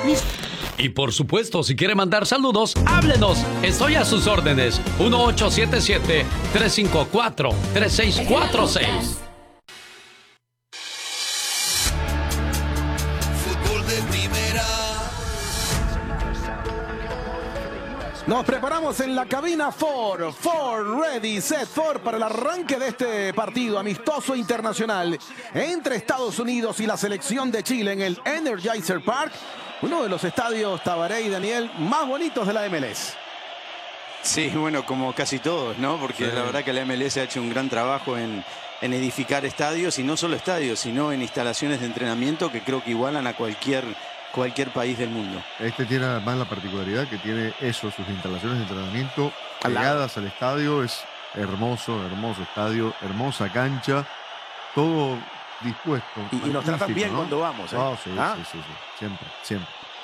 Y por supuesto, si quiere mandar saludos, háblenos. Estoy a sus órdenes. 1877-354-3646. Nos preparamos en la cabina Ford Ready, Set Ford para el arranque de este partido amistoso internacional entre Estados Unidos y la selección de Chile en el Energizer Park, uno de los estadios, Tabaré y Daniel, más bonitos de la MLS. Sí, bueno, como casi todos, ¿no? Porque la verdad que la MLS ha hecho un gran trabajo en edificar estadios, y no solo estadios, sino en instalaciones de entrenamiento que creo que igualan a cualquier país del mundo. Este tiene además la particularidad que tiene eso, sus instalaciones de entrenamiento pegadas al estadio. Es hermoso estadio, hermosa cancha, todo dispuesto. Y nos tratan bien, ¿no? Cuando vamos, ¿eh? Oh, sí, sí, siempre.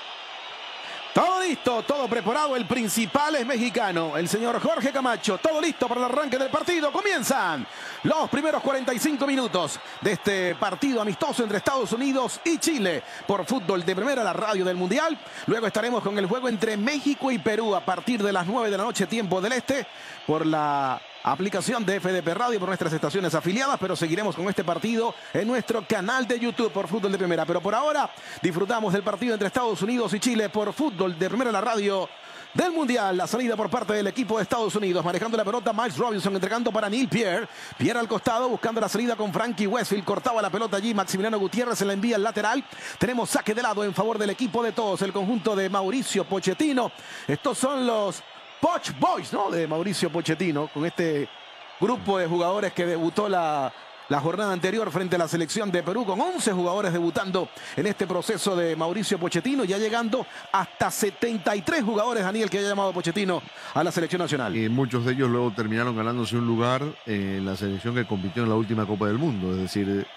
Todo listo, todo preparado. El principal es mexicano, el señor Jorge Camacho. Todo listo para el arranque del partido. Comienzan los primeros 45 minutos de este partido amistoso entre Estados Unidos y Chile por Fútbol de Primera, la radio del Mundial. Luego estaremos con el juego entre México y Perú a partir de las 9 de la noche, tiempo del este, por la aplicación de FDP Radio, por nuestras estaciones afiliadas, pero seguiremos con este partido en nuestro canal de YouTube por Fútbol de Primera. Pero por ahora disfrutamos del partido entre Estados Unidos y Chile por Fútbol de Primera, la radio del Mundial. La salida por parte del equipo de Estados Unidos, manejando la pelota Miles Robinson, entregando para Neil Pierre. Pierre al costado, buscando la salida con Frankie Westfield, cortaba la pelota allí, Maximiliano Gutiérrez se la envía al lateral. Tenemos saque de lado en favor del equipo de todos, el conjunto de Mauricio Pochettino. Estos son los Poch Boys, ¿no? De Mauricio Pochettino, con este grupo de jugadores que debutó la jornada anterior frente a la selección de Perú, con 11 jugadores debutando en este proceso de Mauricio Pochettino, ya llegando hasta 73 jugadores, Daniel, que haya llamado Pochettino a la selección nacional. Y muchos de ellos luego terminaron ganándose un lugar en la selección que compitió en la última Copa del Mundo. Es decir,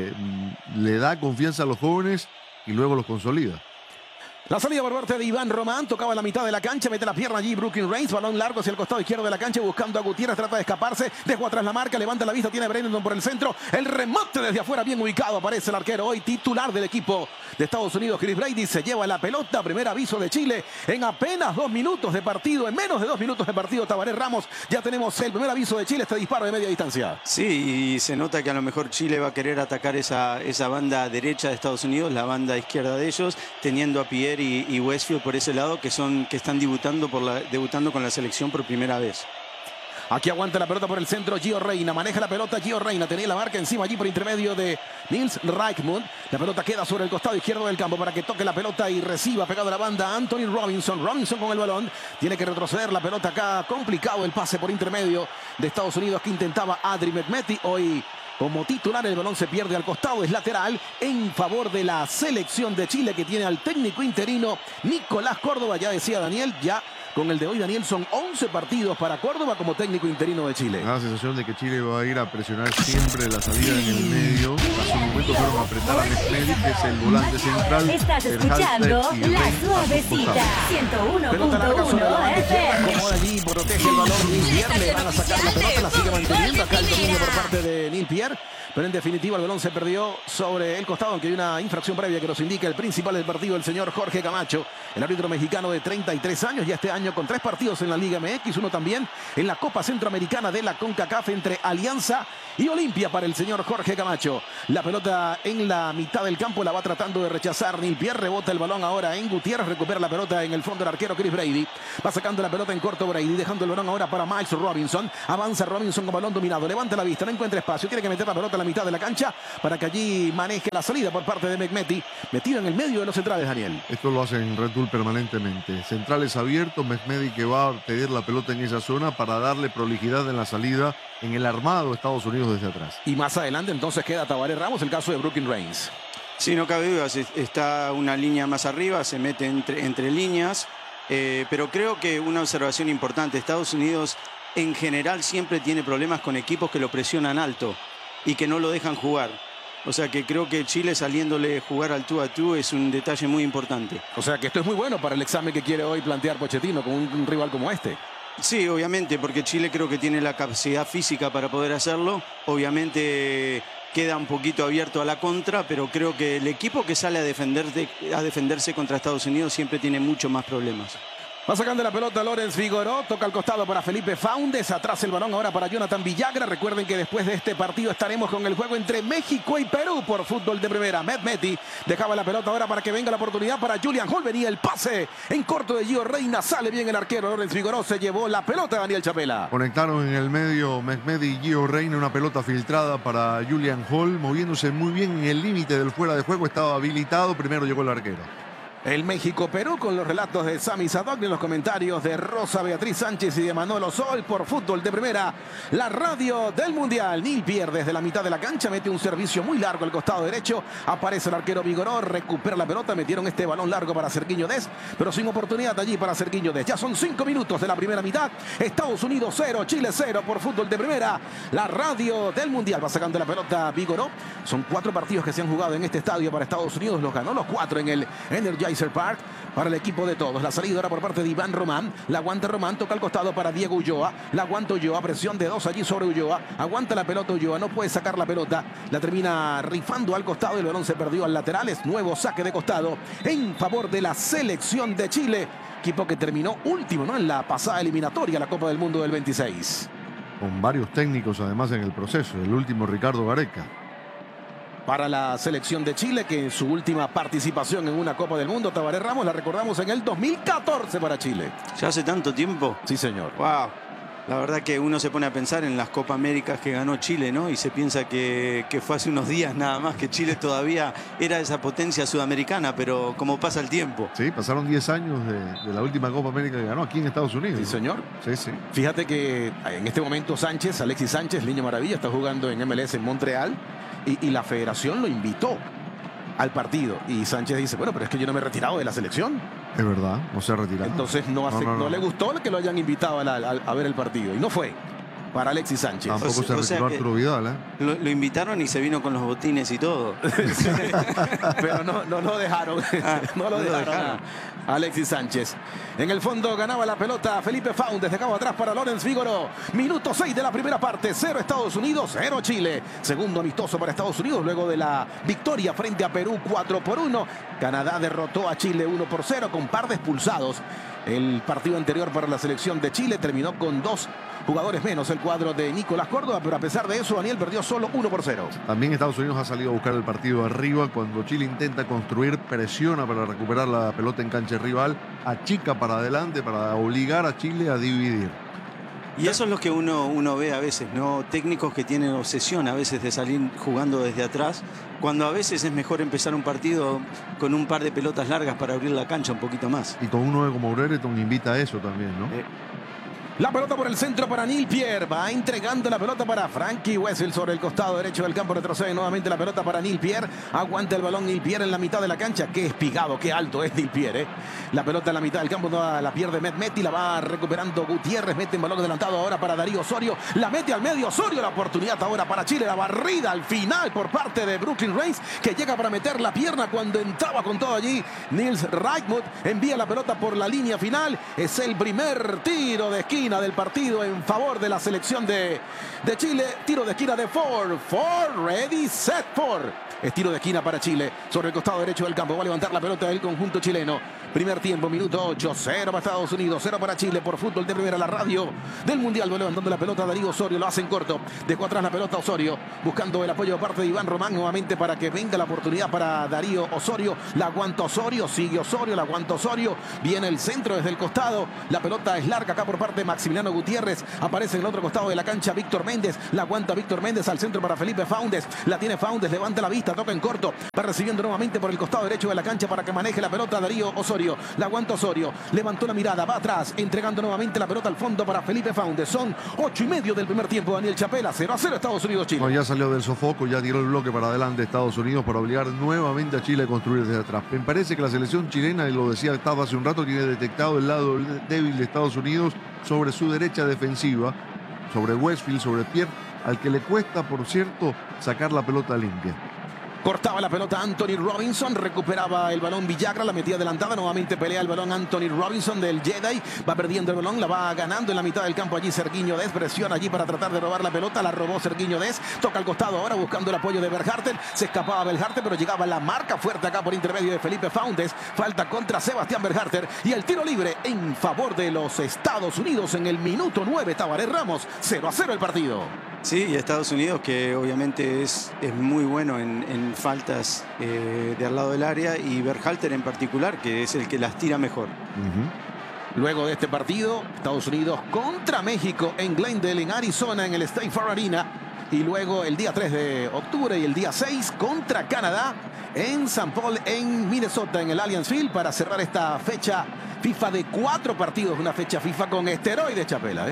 le da confianza a los jóvenes y luego los consolida. La salida por parte de Iván Román, tocaba la mitad de la cancha, mete la pierna allí Brooklyn Reigns, balón largo hacia el costado izquierdo de la cancha, buscando a Gutiérrez, trata de escaparse, dejó atrás la marca, levanta la vista, tiene a Brennan por el centro, el remate desde afuera, bien ubicado, aparece el arquero hoy titular del equipo de Estados Unidos, Chris Brady, se lleva la pelota, primer aviso de Chile, en apenas 2 minutos de partido, en menos de 2 minutos de partido, Tabaré Ramos, ya tenemos el primer aviso de Chile, este disparo de media distancia. Sí, y se nota que a lo mejor Chile va a querer atacar esa banda derecha de Estados Unidos, la banda izquierda de ellos, teniendo a Pierre y Westfield por ese lado, que están debutando con la selección por primera vez. Aquí aguanta la pelota por el centro Gio Reyna, maneja la pelota Gio Reyna, tenía la marca encima allí por intermedio de Nils Reichmund. La pelota queda sobre el costado izquierdo del campo para que toque la pelota y reciba pegado a la banda Anthony Robinson. Robinson con el balón, tiene que retroceder la pelota acá, complicado el pase por intermedio de Estados Unidos que intentaba Adri Mehmeti. Hoy como titular el balón se pierde al costado, es lateral en favor de la selección de Chile que tiene al técnico interino Nicolás Córdoba. Ya decía Daniel, ya con el de hoy, Daniel, son 11 partidos para Córdoba como técnico interino de Chile. Da la sensación de que Chile va a ir a presionar siempre la salida en el medio. Hace un momento fueron a apretar a Mehmeti, que es el volante central. Estás escuchando La Suavecita 101.1 FM. Como allí protege el balón Neil Pierre, le van a sacar la pelota, la sigue manteniendo acá el dominio por parte de Neil Pierre. Pero en definitiva el balón se perdió sobre el costado, aunque hay una infracción previa que nos indica el principal del partido, el señor Jorge Camacho, el árbitro mexicano de 33 años, ya este año con 3 partidos en la Liga MX, uno también en la Copa Centroamericana de la CONCACAF entre Alianza y Olimpia para el señor Jorge Camacho. La pelota en la mitad del campo la va tratando de rechazar Neil Pierre, rebota el balón ahora en Gutiérrez, recupera la pelota en el fondo del arquero Chris Brady, va sacando la pelota en corto Brady, dejando el balón ahora para Miles Robinson, avanza Robinson con balón dominado, levanta la vista, no encuentra espacio, tiene que meter la pelota la mitad de la cancha para que allí maneje la salida por parte de Mehmeti, metido en el medio de los centrales, Daniel. Esto lo hacen Red Bull permanentemente. Centrales abiertos, Mehmeti que va a pedir la pelota en esa zona para darle prolijidad en la salida en el armado de Estados Unidos desde atrás. Y más adelante entonces queda Tabaré Ramos, el caso de Brooklyn Reigns. Sí, no cabe duda, está una línea más arriba, se mete entre líneas, pero creo que una observación importante, Estados Unidos en general siempre tiene problemas con equipos que lo presionan alto y que no lo dejan jugar. O sea que creo que Chile saliéndole jugar al tú a tú es un detalle muy importante. O sea que esto es muy bueno para el examen que quiere hoy plantear Pochettino con un rival como este. Sí, obviamente, porque Chile creo que tiene la capacidad física para poder hacerlo. Obviamente queda un poquito abierto a la contra, pero creo que el equipo que sale a defenderse contra Estados Unidos siempre tiene mucho más problemas. Va sacando la pelota Lorenz Figueroa, toca al costado para Felipe Faúndez, atrás el balón ahora para Jonathan Villagra. Recuerden que después de este partido estaremos con el juego entre México y Perú por fútbol de primera. Mehmeti dejaba la pelota ahora para que venga la oportunidad para Julian Hall. Venía el pase en corto de Gio Reyna, sale bien el arquero Lorenz Figueroa, se llevó la pelota Daniel Chapela. Conectaron en el medio Mehmeti y Gio Reyna, una pelota filtrada para Julian Hall, moviéndose muy bien en el límite del fuera de juego, estaba habilitado, primero llegó el arquero. El México-Perú con los relatos de Sami Sadok y los comentarios de Rosa Beatriz Sánchez y de Manolo Sol por fútbol de primera. La radio del Mundial. Neil Pierre desde la mitad de la cancha mete un servicio muy largo al costado derecho. Aparece el arquero Vigoró, recupera la pelota. Metieron este balón largo para Sergiño Dest, pero sin oportunidad allí para Sergiño Dest. Ya son 5 minutos de la primera mitad. Estados Unidos 0, Chile 0 por fútbol de primera. La radio del Mundial va sacando la pelota Vigoró. Son 4 partidos que se han jugado en este estadio para Estados Unidos. Los ganó los 4 en el Energizer Park para el equipo de todos. La salida ahora por parte de Iván Román. La aguanta Román, toca al costado para Diego Ulloa. La aguanta Ulloa, presión de 2 allí sobre Ulloa. Aguanta la pelota Ulloa, no puede sacar la pelota. La termina rifando al costado y el balón se perdió al lateral. Es nuevo saque de costado en favor de la selección de Chile. Equipo que terminó último, ¿no?, en la pasada eliminatoria a la Copa del Mundo del 26. Con varios técnicos además en el proceso. El último Ricardo Gareca. Para la selección de Chile, que en su última participación en una Copa del Mundo, Tabaré Ramos, la recordamos en el 2014 para Chile. ¿Ya hace tanto tiempo? Sí, señor. Wow. La verdad que uno se pone a pensar en las Copa Américas que ganó Chile, ¿no? Y se piensa que fue hace unos días nada más, que Chile todavía era esa potencia sudamericana, pero como pasa el tiempo. Sí, pasaron 10 años de la última Copa América que ganó aquí en Estados Unidos. Sí, señor. Sí, sí. Fíjate que en este momento Alexis Sánchez, Niño Maravilla, está jugando en MLS en Montreal y la federación lo invitó al partido. Y Sánchez dice, bueno, pero es que yo no me he retirado de la selección. Es verdad, no se ha retirado. Entonces no le gustó que lo hayan invitado a ver el partido. Y no fue para Alexis Sánchez. Tampoco se retiró Arturo Vidal, ¿eh? Lo invitaron y se vino con los botines y todo. Pero no lo dejaron. No lo dejaron a Alexis Sánchez. En el fondo ganaba la pelota Felipe Faúndez. Dejaba atrás para Lorenz Figueroa. Minuto 6 de la primera parte. 0 Estados Unidos, 0 Chile. Segundo amistoso para Estados Unidos luego de la victoria frente a Perú 4-1. Canadá derrotó a Chile 1-0 con par de expulsados. El partido anterior para la selección de Chile terminó con 2 jugadores menos el cuadro de Nicolás Córdoba, pero a pesar de eso Daniel perdió solo 1-0. También Estados Unidos ha salido a buscar el partido arriba. Cuando Chile intenta construir, presiona para recuperar la pelota en cancha rival, achica para adelante para obligar a Chile a dividir. Y eso es lo que uno ve a veces, ¿no? Técnicos que tienen obsesión a veces de salir jugando desde atrás, cuando a veces es mejor empezar un partido con un par de pelotas largas para abrir la cancha un poquito más. Y con un 9 como Brereton invita a eso también, ¿no? La pelota por el centro para Neil Pierre. Va entregando la pelota para Frankie Wessel sobre el costado derecho del campo. Retrocede nuevamente la pelota para Neil Pierre. Aguanta el balón Neil Pierre en la mitad de la cancha. Qué espigado, qué alto es Neil Pierre. La pelota en la mitad del campo la pierde Mehmeti. La va recuperando Gutiérrez. Mete en balón adelantado ahora para Darío Osorio. La mete al medio Osorio. La oportunidad ahora para Chile. La barrida al final por parte de Brooklyn Reigns, que llega para meter la pierna cuando entraba con todo allí. Nils Reichmuth envía la pelota por la línea final. Es el primer tiro de esquina del partido en favor de la selección de Chile. Tiro de esquina de Ford, ready, set, Ford. Es tiro de esquina para Chile sobre el costado derecho del campo. Va a levantar la pelota del conjunto chileno. Primer tiempo, minuto 8, 0 para Estados Unidos, 0 para Chile por fútbol de primera, la radio del Mundial. Va levantando la pelota Darío Osorio, lo hace en corto. Dejó atrás la pelota Osorio, buscando el apoyo de parte de Iván Román nuevamente para que venga la oportunidad para Darío Osorio. La aguanta Osorio, sigue Osorio, la aguanta Osorio. Viene el centro desde el costado. La pelota es larga acá por parte de Maximiliano Gutiérrez. Aparece en el otro costado de la cancha Víctor Méndez. La aguanta Víctor Méndez al centro para Felipe Faúndez. La tiene Faúndez, levanta la vista, toca en corto. Va recibiendo nuevamente por el costado derecho de la cancha para que maneje la pelota Darío Osorio. La aguanta Osorio, levantó la mirada, va atrás, entregando nuevamente la pelota al fondo para Felipe Faúndez. Son 8:30 del primer tiempo, Daniel Chapela, 0-0 Estados Unidos-Chile. No, ya salió del sofoco, ya tiró el bloque para adelante Estados Unidos para obligar nuevamente a Chile a construir desde atrás. Me parece que la selección chilena, y lo decía Tavo hace un rato, tiene detectado el lado débil de Estados Unidos sobre su derecha defensiva, sobre Westfield, sobre Pierre, al que le cuesta, por cierto, sacar la pelota limpia. Cortaba la pelota Anthony Robinson, recuperaba el balón Villagra, la metía adelantada, nuevamente pelea el balón Anthony Robinson del Jedi, va perdiendo el balón, la va ganando en la mitad del campo allí Sergiño Dest, presiona allí para tratar de robar la pelota, la robó Sergiño Dest, toca al costado ahora buscando el apoyo de Berhalter, se escapaba Berhalter, pero llegaba la marca fuerte acá por intermedio de Felipe Fountes, falta contra Sebastián Berhalter y el tiro libre en favor de los Estados Unidos en el minuto 9, Tabaré Ramos, 0-0 el partido. Sí, y Estados Unidos que obviamente es muy bueno en faltas de al lado del área y Berhalter en particular que es el que las tira mejor. Luego de este partido, Estados Unidos contra México en Glendale, en Arizona, en el State Farm Arena. Y luego el día 3 de octubre y el día 6 contra Canadá en St. Paul, en Minnesota, en el Allianz Field, para cerrar esta fecha FIFA de 4 partidos, una fecha FIFA con esteroides, Chapela.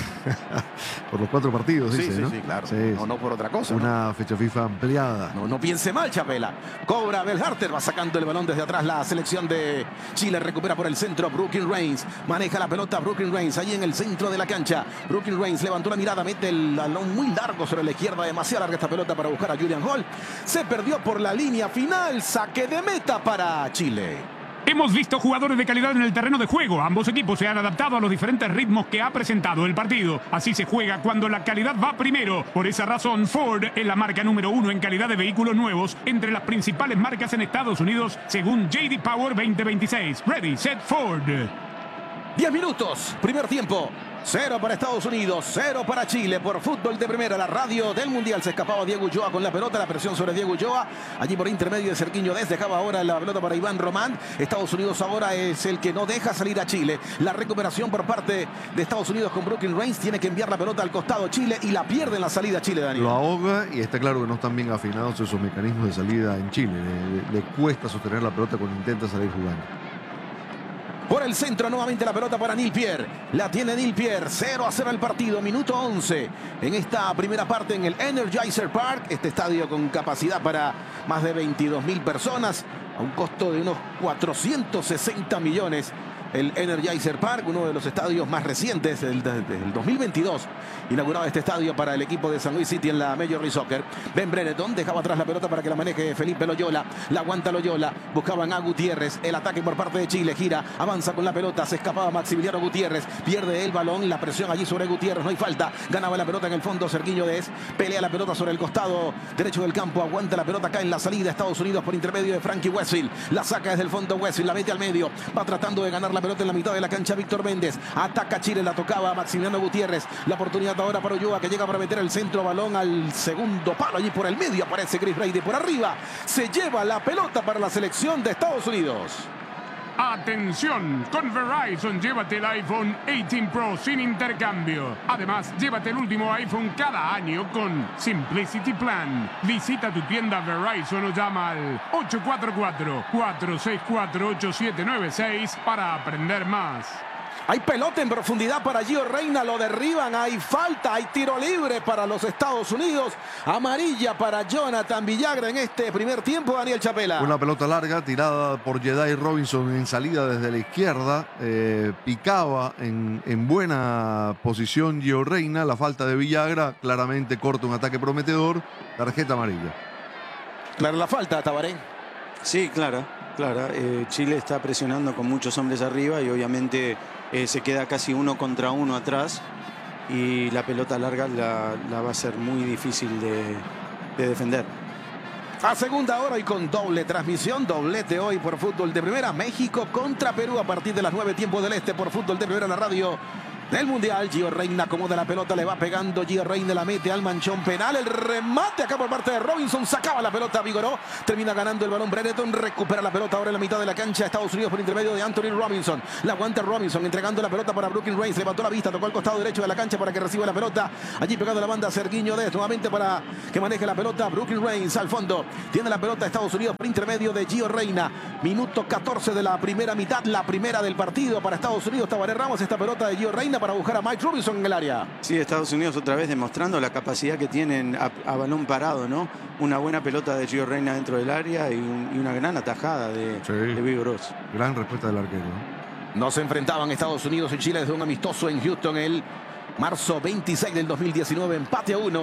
Por los 4 partidos, sí, dice, sí, ¿no? sí, claro. Sí, no por otra cosa. Una fecha FIFA ampliada. No piense mal, Chapela. Cobra Berhalter, va sacando el balón desde atrás la selección de Chile. Recupera por el centro Brooklyn Reigns. Maneja la pelota Brooklyn Reigns, ahí en el centro de la cancha. Brooklyn Reigns levantó la mirada, mete el balón muy largo sobre la izquierda. Demasiado larga esta pelota para buscar a Julian Hall. Se perdió por la línea final. Saque de meta para Chile. Hemos visto jugadores de calidad en el terreno de juego. Ambos equipos se han adaptado a los diferentes ritmos que ha presentado el partido. Así se juega cuando la calidad va primero. Por esa razón, Ford es la marca número 1 en calidad de vehículos nuevos entre las principales marcas en Estados Unidos, según J.D. Power 2026. Ready, set, Ford. 10 minutos, primer tiempo. 0 para Estados Unidos, 0 para Chile por Fútbol de Primera, la radio del Mundial. Se escapaba Diego Ulloa con la pelota, la presión sobre Diego Ulloa. Allí por intermedio de Sergiño Dest, dejaba ahora la pelota para Iván Román. Estados Unidos ahora es el que no deja salir a Chile. La recuperación por parte de Estados Unidos con Brooklyn Reigns. Tiene que enviar la pelota al costado Chile y la pierde en la salida Chile, Daniel. Lo ahoga y está claro que no están bien afinados esos mecanismos de salida en Chile. Le cuesta sostener la pelota cuando intenta salir jugando. Por el centro nuevamente la pelota para Neil Pierre. La tiene Neil Pierre. 0-0 el partido. Minuto 11 en esta primera parte en el Energizer Park. Este estadio con capacidad para más de 22.000 personas. A un costo de unos 460 millones. El Energizer Park, uno de los estadios más recientes del 2022. Inaugurado este estadio para el equipo de San Luis City en la Major League Soccer. Ben Brereton dejaba atrás la pelota para que la maneje Felipe Loyola. La aguanta Loyola. Buscaban a Gutiérrez. El ataque por parte de Chile. Gira, avanza con la pelota. Se escapaba Maximiliano Gutiérrez. Pierde el balón. La presión allí sobre Gutiérrez. No hay falta. Ganaba la pelota en el fondo Sergiño Dest. Pelea la pelota sobre el costado derecho del campo. Aguanta la pelota acá en la salida. Estados Unidos por intermedio de Frankie Westfield. La saca desde el fondo Westfield. La mete al medio. Va tratando de ganar la pelota en la mitad de la cancha Víctor Méndez. Ataca Chile. La tocaba a Maximiliano Gutiérrez. La oportunidad ahora para Ulloa, que llega para meter el centro, balón al segundo palo. Allí por el medio aparece Chris Brady por arriba. Se lleva la pelota para la selección de Estados Unidos. Atención, con Verizon llévate el iPhone 18 Pro sin intercambio. Además, llévate el último iPhone cada año con Simplicity Plan. Visita tu tienda Verizon o llama al 844-464-8796 para aprender más. Hay pelota en profundidad para Gio Reyna, lo derriban, hay falta, hay tiro libre para los Estados Unidos. Amarilla para Jonathan Villagra en este primer tiempo, Daniel Chapela. Una pelota larga tirada por Jedi Robinson en salida desde la izquierda. Picaba en buena posición Gio Reyna. La falta de Villagra claramente corta un ataque prometedor. Tarjeta amarilla. Clara la falta, Tabaré. Sí, clara. Chile está presionando con muchos hombres arriba y obviamente se queda casi 1 contra 1 atrás y la pelota larga la va a ser muy difícil de defender. A segunda hora y con doble transmisión, doblete hoy por Fútbol de Primera, México contra Perú a partir de las 9 tiempo del este por Fútbol de Primera, la radio del Mundial. Gio Reyna acomoda la pelota, le va pegando Gio Reyna, la mete al manchón penal, el remate acá por parte de Robinson, sacaba la pelota, vigoró, termina ganando el balón Brereton, recupera la pelota ahora en la mitad de la cancha, Estados Unidos por intermedio de Anthony Robinson, la aguanta Robinson, entregando la pelota para Brooklyn Reigns, levantó la vista, tocó al costado derecho de la cancha para que reciba la pelota, allí pegando la banda Sergiño Dest, nuevamente para que maneje la pelota Brooklyn Reigns al fondo, tiene la pelota Estados Unidos por intermedio de Gio Reyna, minuto 14 de la primera mitad, la primera del partido para Estados Unidos. Tabaré Ramos, esta pelota de Gio Reyna para buscar a Mike Robinson en el área. Sí, Estados Unidos otra vez demostrando la capacidad que tienen a balón parado, ¿no? Una buena pelota de Gio Reyna dentro del área y una gran atajada de Vigorós. Gran respuesta del arquero. No se enfrentaban Estados Unidos y Chile desde un amistoso en Houston el marzo 26 del 2019, empate a 1.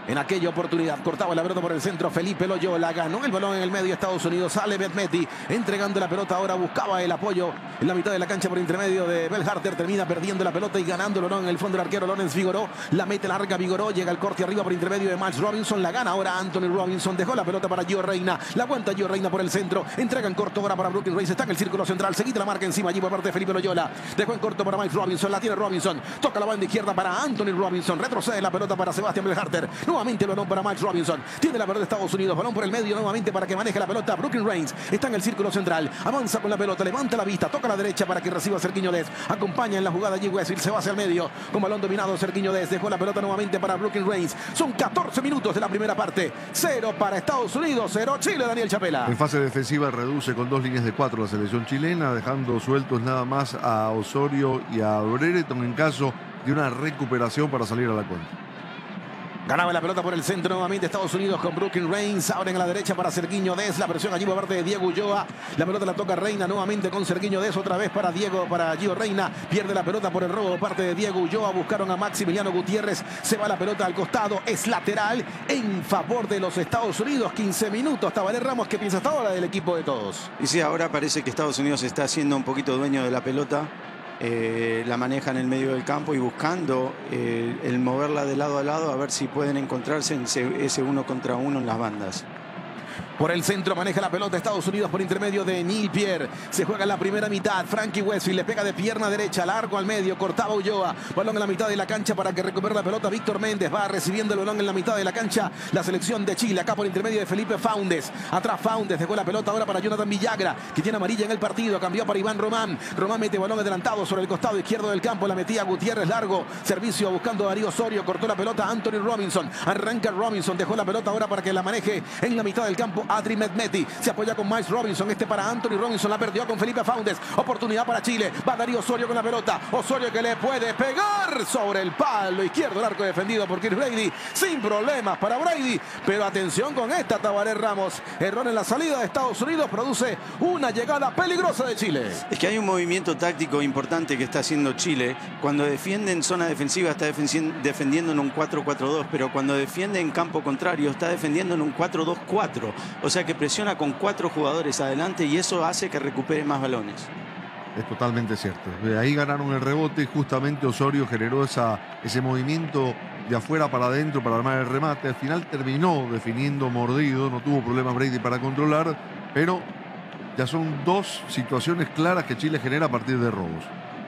En aquella oportunidad cortaba la pelota por el centro Felipe Loyola, ganó el balón en el medio Estados Unidos, sale Mehmeti entregando la pelota, ahora buscaba el apoyo en la mitad de la cancha por intermedio de Bell Harter, termina perdiendo la pelota y ganándolo, ¿no? En el fondo el arquero Lawrence Vigoró, la mete larga Vigoró, llega el corte arriba por intermedio de Miles Robinson, la gana ahora Anthony Robinson, dejó la pelota para Gio Reyna, la aguanta Gio Reyna por el centro, entrega en corto ahora para Brooklyn Reigns, está en el círculo central, se quita la marca encima allí por parte de Felipe Loyola, dejó en corto para Miles Robinson, la tiene Robinson, toca la banda izquierda para Anthony Robinson, retrocede la pelota para Sebastian Bell Harter, nuevamente el balón para Miles Robinson, tiene la pelota de Estados Unidos, balón por el medio nuevamente para que maneje la pelota Brooklyn Reigns, está en el círculo central, avanza con la pelota, levanta la vista, toca a la derecha para que reciba Sergiño Dest, acompaña en la jugada allí Westfield, se va hacia el medio, con balón dominado Sergiño Dest, dejó la pelota nuevamente para Brooklyn Reigns, son 14 minutos de la primera parte, 0 para Estados Unidos, 0 Chile, Daniel Chapela. En fase defensiva reduce con 2 líneas de 4 la selección chilena, dejando sueltos nada más a Osorio y a Brereton en caso de una recuperación para salir a la cuenta. Ganaba la pelota por el centro nuevamente Estados Unidos con Brooklyn Reigns. Abren a la derecha para Sergiño Dest. La presión allí por parte de Diego Ulloa. La pelota la toca Reina nuevamente con Sergiño Dest. Otra vez para Gio Reyna. Pierde la pelota por el robo por parte de Diego Ulloa. Buscaron a Maximiliano Gutiérrez. Se va la pelota al costado. Es lateral en favor de los Estados Unidos. 15 minutos. Tabaré Ramos, ¿qué piensa hasta ahora del equipo de todos? Y sí, ahora parece que Estados Unidos está siendo un poquito dueño de la pelota. La maneja en el medio del campo y buscando el moverla de lado a lado a ver si pueden encontrarse en ese 1 contra 1 en las bandas. Por el centro maneja la pelota Estados Unidos por intermedio de Neil Pierre. Se juega en la primera mitad. Frankie Westfield le pega de pierna derecha, largo al medio, cortaba Ulloa. Balón en la mitad de la cancha para que recupere la pelota Víctor Méndez. Va recibiendo el balón en la mitad de la cancha la selección de Chile. Acá por intermedio de Felipe Faundes. Atrás Faundes dejó la pelota ahora para Jonathan Villagra, que tiene amarilla en el partido. Cambió para Iván Román. Román mete balón adelantado sobre el costado izquierdo del campo. La metía Gutiérrez largo. Servicio buscando a Darío Osorio. Cortó la pelota Anthony Robinson. Arranca Robinson. Dejó la pelota ahora para que la maneje en la mitad del campo Adri Mehmeti. Se apoya con Miles Robinson. Este para Anthony Robinson. La perdió con Felipe Faundes. Oportunidad para Chile. Va Darío Osorio con la pelota. Osorio que le puede pegar sobre el palo izquierdo. El arco defendido por Chris Brady. Sin problemas para Brady. Pero atención con esta, Tabaré Ramos. Error en la salida de Estados Unidos. Produce una llegada peligrosa de Chile. Es que hay un movimiento táctico importante que está haciendo Chile. Cuando defiende en zona defensiva está defendiendo en un 4-4-2. Pero cuando defiende en campo contrario está defendiendo en un 4-2-4. O sea que presiona con 4 jugadores adelante y eso hace que recupere más balones. Es totalmente cierto. De ahí ganaron el rebote y justamente Osorio generó ese movimiento de afuera para adentro para armar el remate. Al final terminó definiendo mordido, no tuvo problemas Brady para controlar, pero ya son 2 situaciones claras que Chile genera a partir de robos.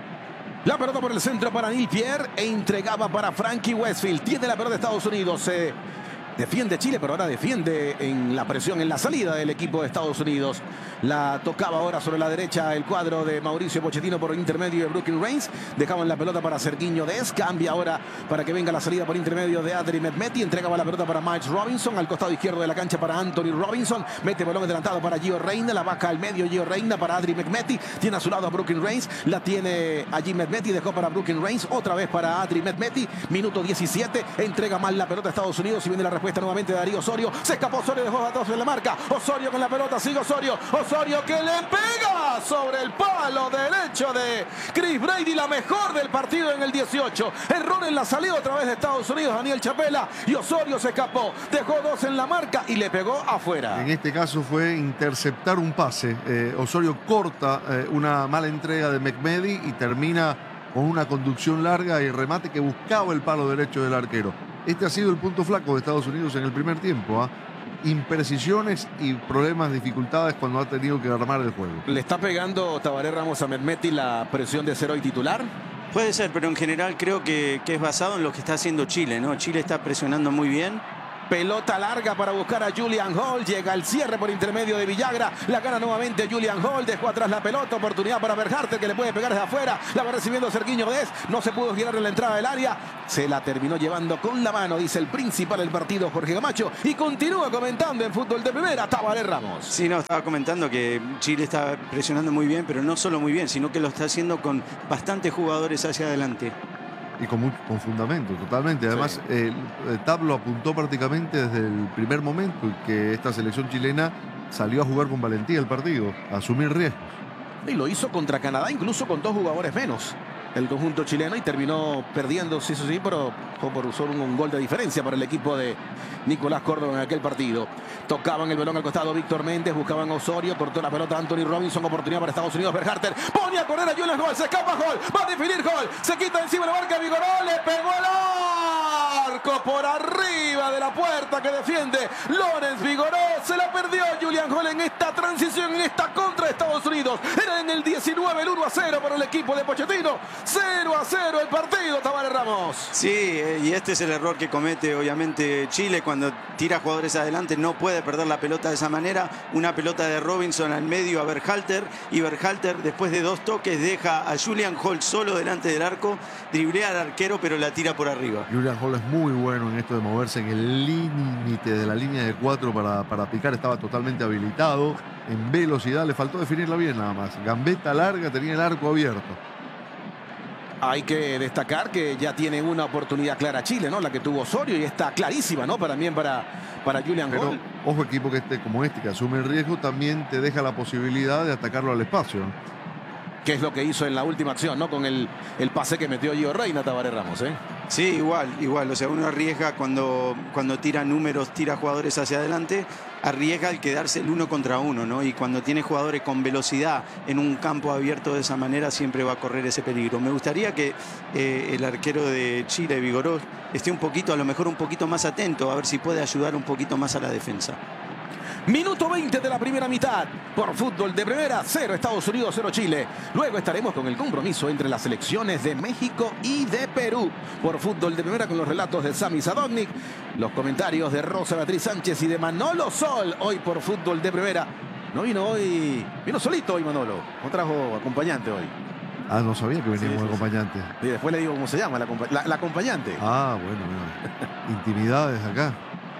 La pelota por el centro para Neil Pierre e entregaba para Frankie Westfield. Tiene la pelota de Estados Unidos. Defiende Chile, pero ahora defiende en la presión, en la salida del equipo de Estados Unidos. La tocaba ahora sobre la derecha el cuadro de Mauricio Pochettino por intermedio de Brooklyn Reigns. Dejaban la pelota para Sergiño Dest. Cambia ahora para que venga la salida por intermedio de Adri Mehmeti. Entregaba la pelota para Miles Robinson. Al costado izquierdo de la cancha para Anthony Robinson. Mete balón adelantado para Gio Reyna. La vaca al medio Gio Reyna para Adri Mehmeti. Tiene a su lado a Brooklyn Reigns. La tiene allí Mehmeti. Dejó para Brooklyn Reigns. Otra vez para Adri Mehmeti. Minuto 17. Entrega mal la pelota a Estados Unidos. Y viene la respuesta nuevamente de Darío Osorio. Se escapó Osorio, dejó atrás en la marca. Osorio con la pelota. Sigue Osorio. Osorio que le pega sobre el palo derecho de Chris Brady. La mejor del partido en el 18. Error en la salida otra vez de Estados Unidos. Daniel Chapela. Y Osorio se escapó. Dejó 2 en la marca y le pegó afuera. En este caso fue interceptar un pase. Osorio corta una mala entrega de Mehmeti y termina con una conducción larga y remate que buscaba el palo derecho del arquero. Este ha sido el punto flaco de Estados Unidos en el primer tiempo. Imprecisiones y problemas, dificultades cuando ha tenido que armar el juego. ¿Le está pegando Tabaré Ramos a Mehmeti la presión de ser hoy titular? Puede ser, pero en general creo que es basado en lo que está haciendo Chile, ¿no? Chile está presionando muy bien. Pelota larga para buscar a Julian Hall. Llega el cierre por intermedio de Villagra. La gana nuevamente Julian Hall. Dejó atrás la pelota. Oportunidad para Bell Harter que le puede pegar desde afuera. La va recibiendo Sergiño Dest. No se pudo girar en la entrada del área. Se la terminó llevando con la mano, dice el principal del partido, Jorge Camacho. Y continúa comentando en Fútbol de Primera, Tabaré Ramos. Sí, no, estaba comentando que Chile está presionando muy bien, pero no solo muy bien, sino que lo está haciendo con bastantes jugadores hacia adelante. Y con fundamento, totalmente. Además, sí. Tab lo apuntó prácticamente desde el primer momento que esta selección chilena salió a jugar con valentía el partido, a asumir riesgos. Y lo hizo contra Canadá, incluso con 2 jugadores menos. el conjunto chileno y terminó perdiendo, sí, eso sí, pero fue por solo un gol de diferencia para el equipo de Nicolás Córdoba en aquel partido. Tocaban el balón al costado Víctor Méndez, buscaban a Osorio, cortó la pelota Anthony Robinson, oportunidad para Estados Unidos. Berhalter pone a correr a Julian Hall, se escapa Hall, va a definir Hall, se quita encima la marca Vigoró, le pegó al arco por arriba de la puerta que defiende Lorenz Vigoró, se la perdió Julian Hall en esta transición, en esta contra de Estados Unidos. Era en el 19 el 1-0 para el equipo de Pochettino, 0-0 el partido, Tavares Ramos. Sí, y este es el error que comete obviamente Chile cuando tira jugadores adelante, no puede perder la pelota de esa manera. Una pelota de Robinson al medio a Berhalter, y Berhalter después de 2 toques deja a Julian Hall solo delante del arco, driblea al arquero pero la tira por arriba. Julian Hall es muy bueno en esto de moverse en el límite de la línea de 4 para picar, estaba totalmente habilitado, en velocidad, le faltó definirla bien nada más. Gambeta larga, tenía el arco abierto. Hay que destacar que ya tiene una oportunidad clara Chile, ¿no? La que tuvo Osorio, y está clarísima, ¿no? También para Julian Hall. Ojo, equipo que como este, que asume el riesgo, también te deja la posibilidad de atacarlo al espacio, ¿no? Que es lo que hizo en la última acción, ¿no? Con el pase que metió Gio Reyna, Tavares Ramos, ¿eh? Sí, igual. O sea, uno arriesga cuando tira números, tira jugadores hacia adelante, arriesga el quedarse el 1 contra 1, ¿no? Y cuando tiene jugadores con velocidad en un campo abierto de esa manera, siempre va a correr ese peligro. Me gustaría que el arquero de Chile, Vigoró, esté a lo mejor un poquito más atento, a ver si puede ayudar un poquito más a la defensa. Minuto 20 de la primera mitad. Por Fútbol de Primera, 0 Estados Unidos, 0 Chile. Luego estaremos con el compromiso entre las selecciones de México y de Perú. Por Fútbol de Primera, con los relatos de Sami Sadovnik, los comentarios de Rosa Beatriz Sánchez y de Manolo Sol. Hoy por Fútbol de Primera. No vino hoy, vino solito hoy Manolo. No trajo acompañante hoy. Ah, no sabía que venía como acompañante. Y después le digo cómo se llama, la acompañante. Ah, bueno. Intimidades acá.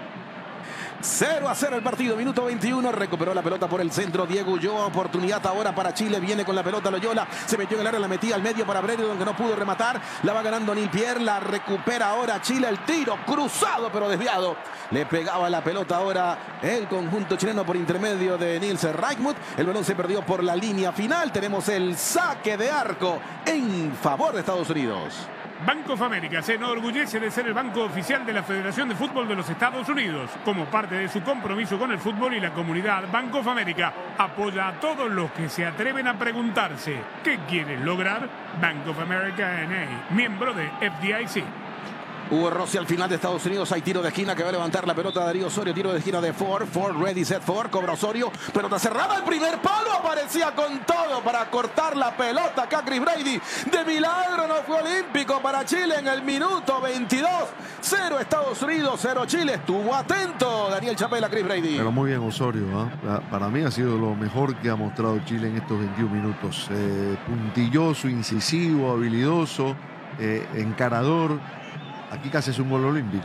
0-0 el partido, minuto 21, recuperó la pelota por el centro Diego Ulloa, oportunidad ahora para Chile, viene con la pelota Loyola, se metió en el área, la metía al medio para Brereton, que no pudo rematar, la va ganando Neil Pierre, la recupera ahora Chile, el tiro cruzado pero desviado, le pegaba la pelota ahora el conjunto chileno por intermedio de Nielsen Reichmuth, el balón se perdió por la línea final, tenemos el saque de arco en favor de Estados Unidos. Bank of America se enorgullece de ser el banco oficial de la Federación de Fútbol de los Estados Unidos. Como parte de su compromiso con el fútbol y la comunidad, Bank of America apoya a todos los que se atreven a preguntarse ¿qué quieren lograr? Bank of America N.A., miembro de FDIC. Hugo Rossi al final de Estados Unidos, hay tiro de esquina que va a levantar la pelota de Darío Osorio, tiro de esquina de Ford, ready, set, Ford, cobra Osorio, pelota cerrada, el primer palo, aparecía con todo para cortar la pelota acá Chris Brady, de milagro no fue olímpico para Chile en el minuto 22, 0 Estados Unidos, 0 Chile, estuvo atento Daniel Chapela, Chris Brady. Pero muy bien Osorio, ¿eh? Para mí ha sido lo mejor que ha mostrado Chile en estos 21 minutos, puntilloso, incisivo, habilidoso, encarador. Aquí casi es un gol olímpico.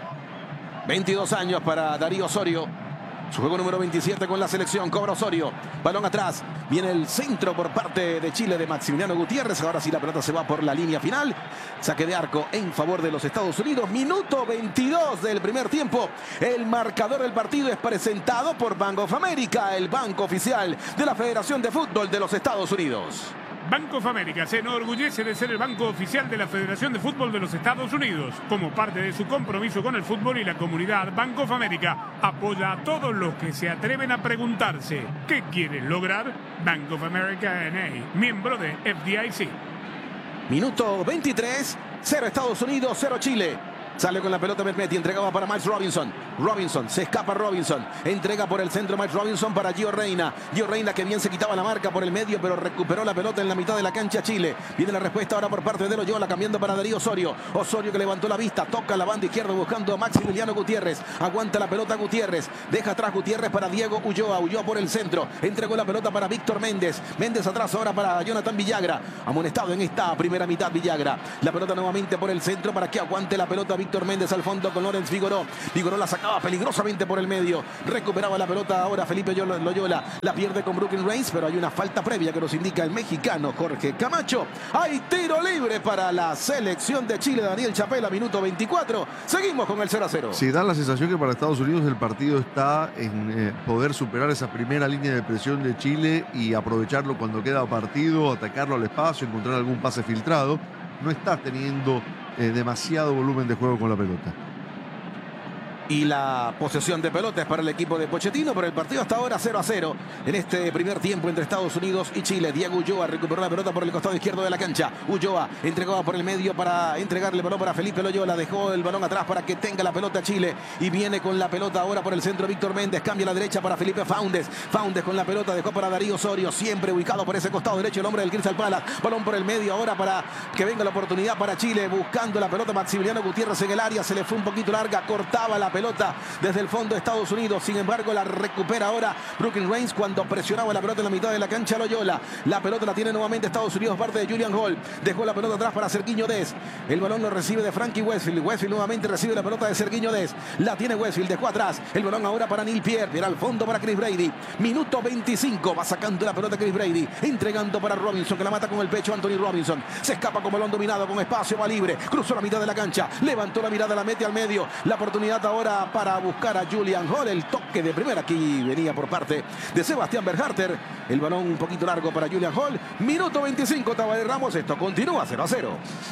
22 años para Darío Osorio. Su juego número 27 con la selección. Cobra Osorio. Balón atrás. Viene el centro por parte de Chile de Maximiliano Gutiérrez. Ahora sí la pelota se va por la línea final. Saque de arco en favor de los Estados Unidos. Minuto 22 del primer tiempo. El marcador del partido es presentado por Bank of America, el banco oficial de la Federación de Fútbol de los Estados Unidos. Bank of America se enorgullece de ser el banco oficial de la Federación de Fútbol de los Estados Unidos. Como parte de su compromiso con el fútbol y la comunidad, Bank of America apoya a todos los que se atreven a preguntarse ¿qué quieren lograr? Bank of America N.A., miembro de FDIC. Minuto 23, 0 Estados Unidos, 0 Chile. Sale con la pelota Mehmeti, entregaba para Miles Robinson. Robinson, se escapa Robinson. Entrega por el centro Miles Robinson para Gio Reyna. Gio Reyna que bien se quitaba la marca por el medio, pero recuperó la pelota en la mitad de la cancha Chile. Viene la respuesta ahora por parte de Loyola, cambiando para Darío Osorio. Osorio que levantó la vista, toca la banda izquierda buscando a Maximiliano Gutiérrez. Aguanta la pelota Gutiérrez. Deja atrás Gutiérrez para Diego Ulloa. Ulloa por el centro. Entregó la pelota para Víctor Méndez. Méndez atrás ahora para Jonathan Villagra. Amonestado en esta primera mitad Villagra. La pelota nuevamente por el centro para que aguante la pelota Víctor Víctor Méndez al fondo con Lorenz Figueroa. Figueroa la sacaba peligrosamente por el medio. Recuperaba la pelota ahora Felipe Loyola. La pierde con Brooklyn Reigns, pero hay una falta previa que nos indica el mexicano Jorge Camacho. Hay tiro libre para la selección de Chile. Daniel Chapela, minuto 24. Seguimos con el 0-0. Sí, da la sensación que para Estados Unidos el partido está en poder superar esa primera línea de presión de Chile y aprovecharlo cuando queda partido, atacarlo al espacio, encontrar algún pase filtrado. No está teniendo demasiado volumen de juego con la pelota. Y la posesión de pelota es para el equipo de Pochettino, pero el partido hasta ahora 0-0 en este primer tiempo entre Estados Unidos y Chile. Diego Ulloa recuperó la pelota por el costado izquierdo de la cancha. Ulloa entregaba por el medio para entregarle el balón para Felipe Loyola. Dejó el balón atrás para que tenga la pelota Chile y viene con la pelota ahora por el centro Víctor Méndez. Cambia a la derecha para Felipe Faúndez. Faúndez con la pelota dejó para Darío Osorio, siempre ubicado por ese costado derecho el hombre del Crystal Palace. Balón por el medio ahora para que venga la oportunidad para Chile, buscando la pelota Maximiliano Gutiérrez en el área. Se le fue un poquito larga, cortaba la pelota desde el fondo de Estados Unidos. Sin embargo, la recupera ahora Brooklyn Reigns cuando presionaba la pelota en la mitad de la cancha Loyola. La pelota la tiene nuevamente Estados Unidos, parte de Julian Hall. Dejó la pelota atrás para Sergiño Dest. El balón lo recibe de Frankie Westfield. Westfield nuevamente recibe la pelota de Sergiño Dest. La tiene Westfield, dejó atrás. El balón ahora para Neil Pierre. Viene al fondo para Chris Brady. Minuto 25. Va sacando la pelota Chris Brady. Entregando para Robinson, que la mata con el pecho Anthony Robinson. Se escapa con balón dominado, con espacio, va libre. Cruzó la mitad de la cancha. Levantó la mirada, la mete al medio. La oportunidad ahora para buscar a Julian Hall. El toque de primera aquí venía por parte de Sebastián Berharter. El balón un poquito largo para Julian Hall. Minuto 25, Tabaré Ramos. Esto continúa 0-0.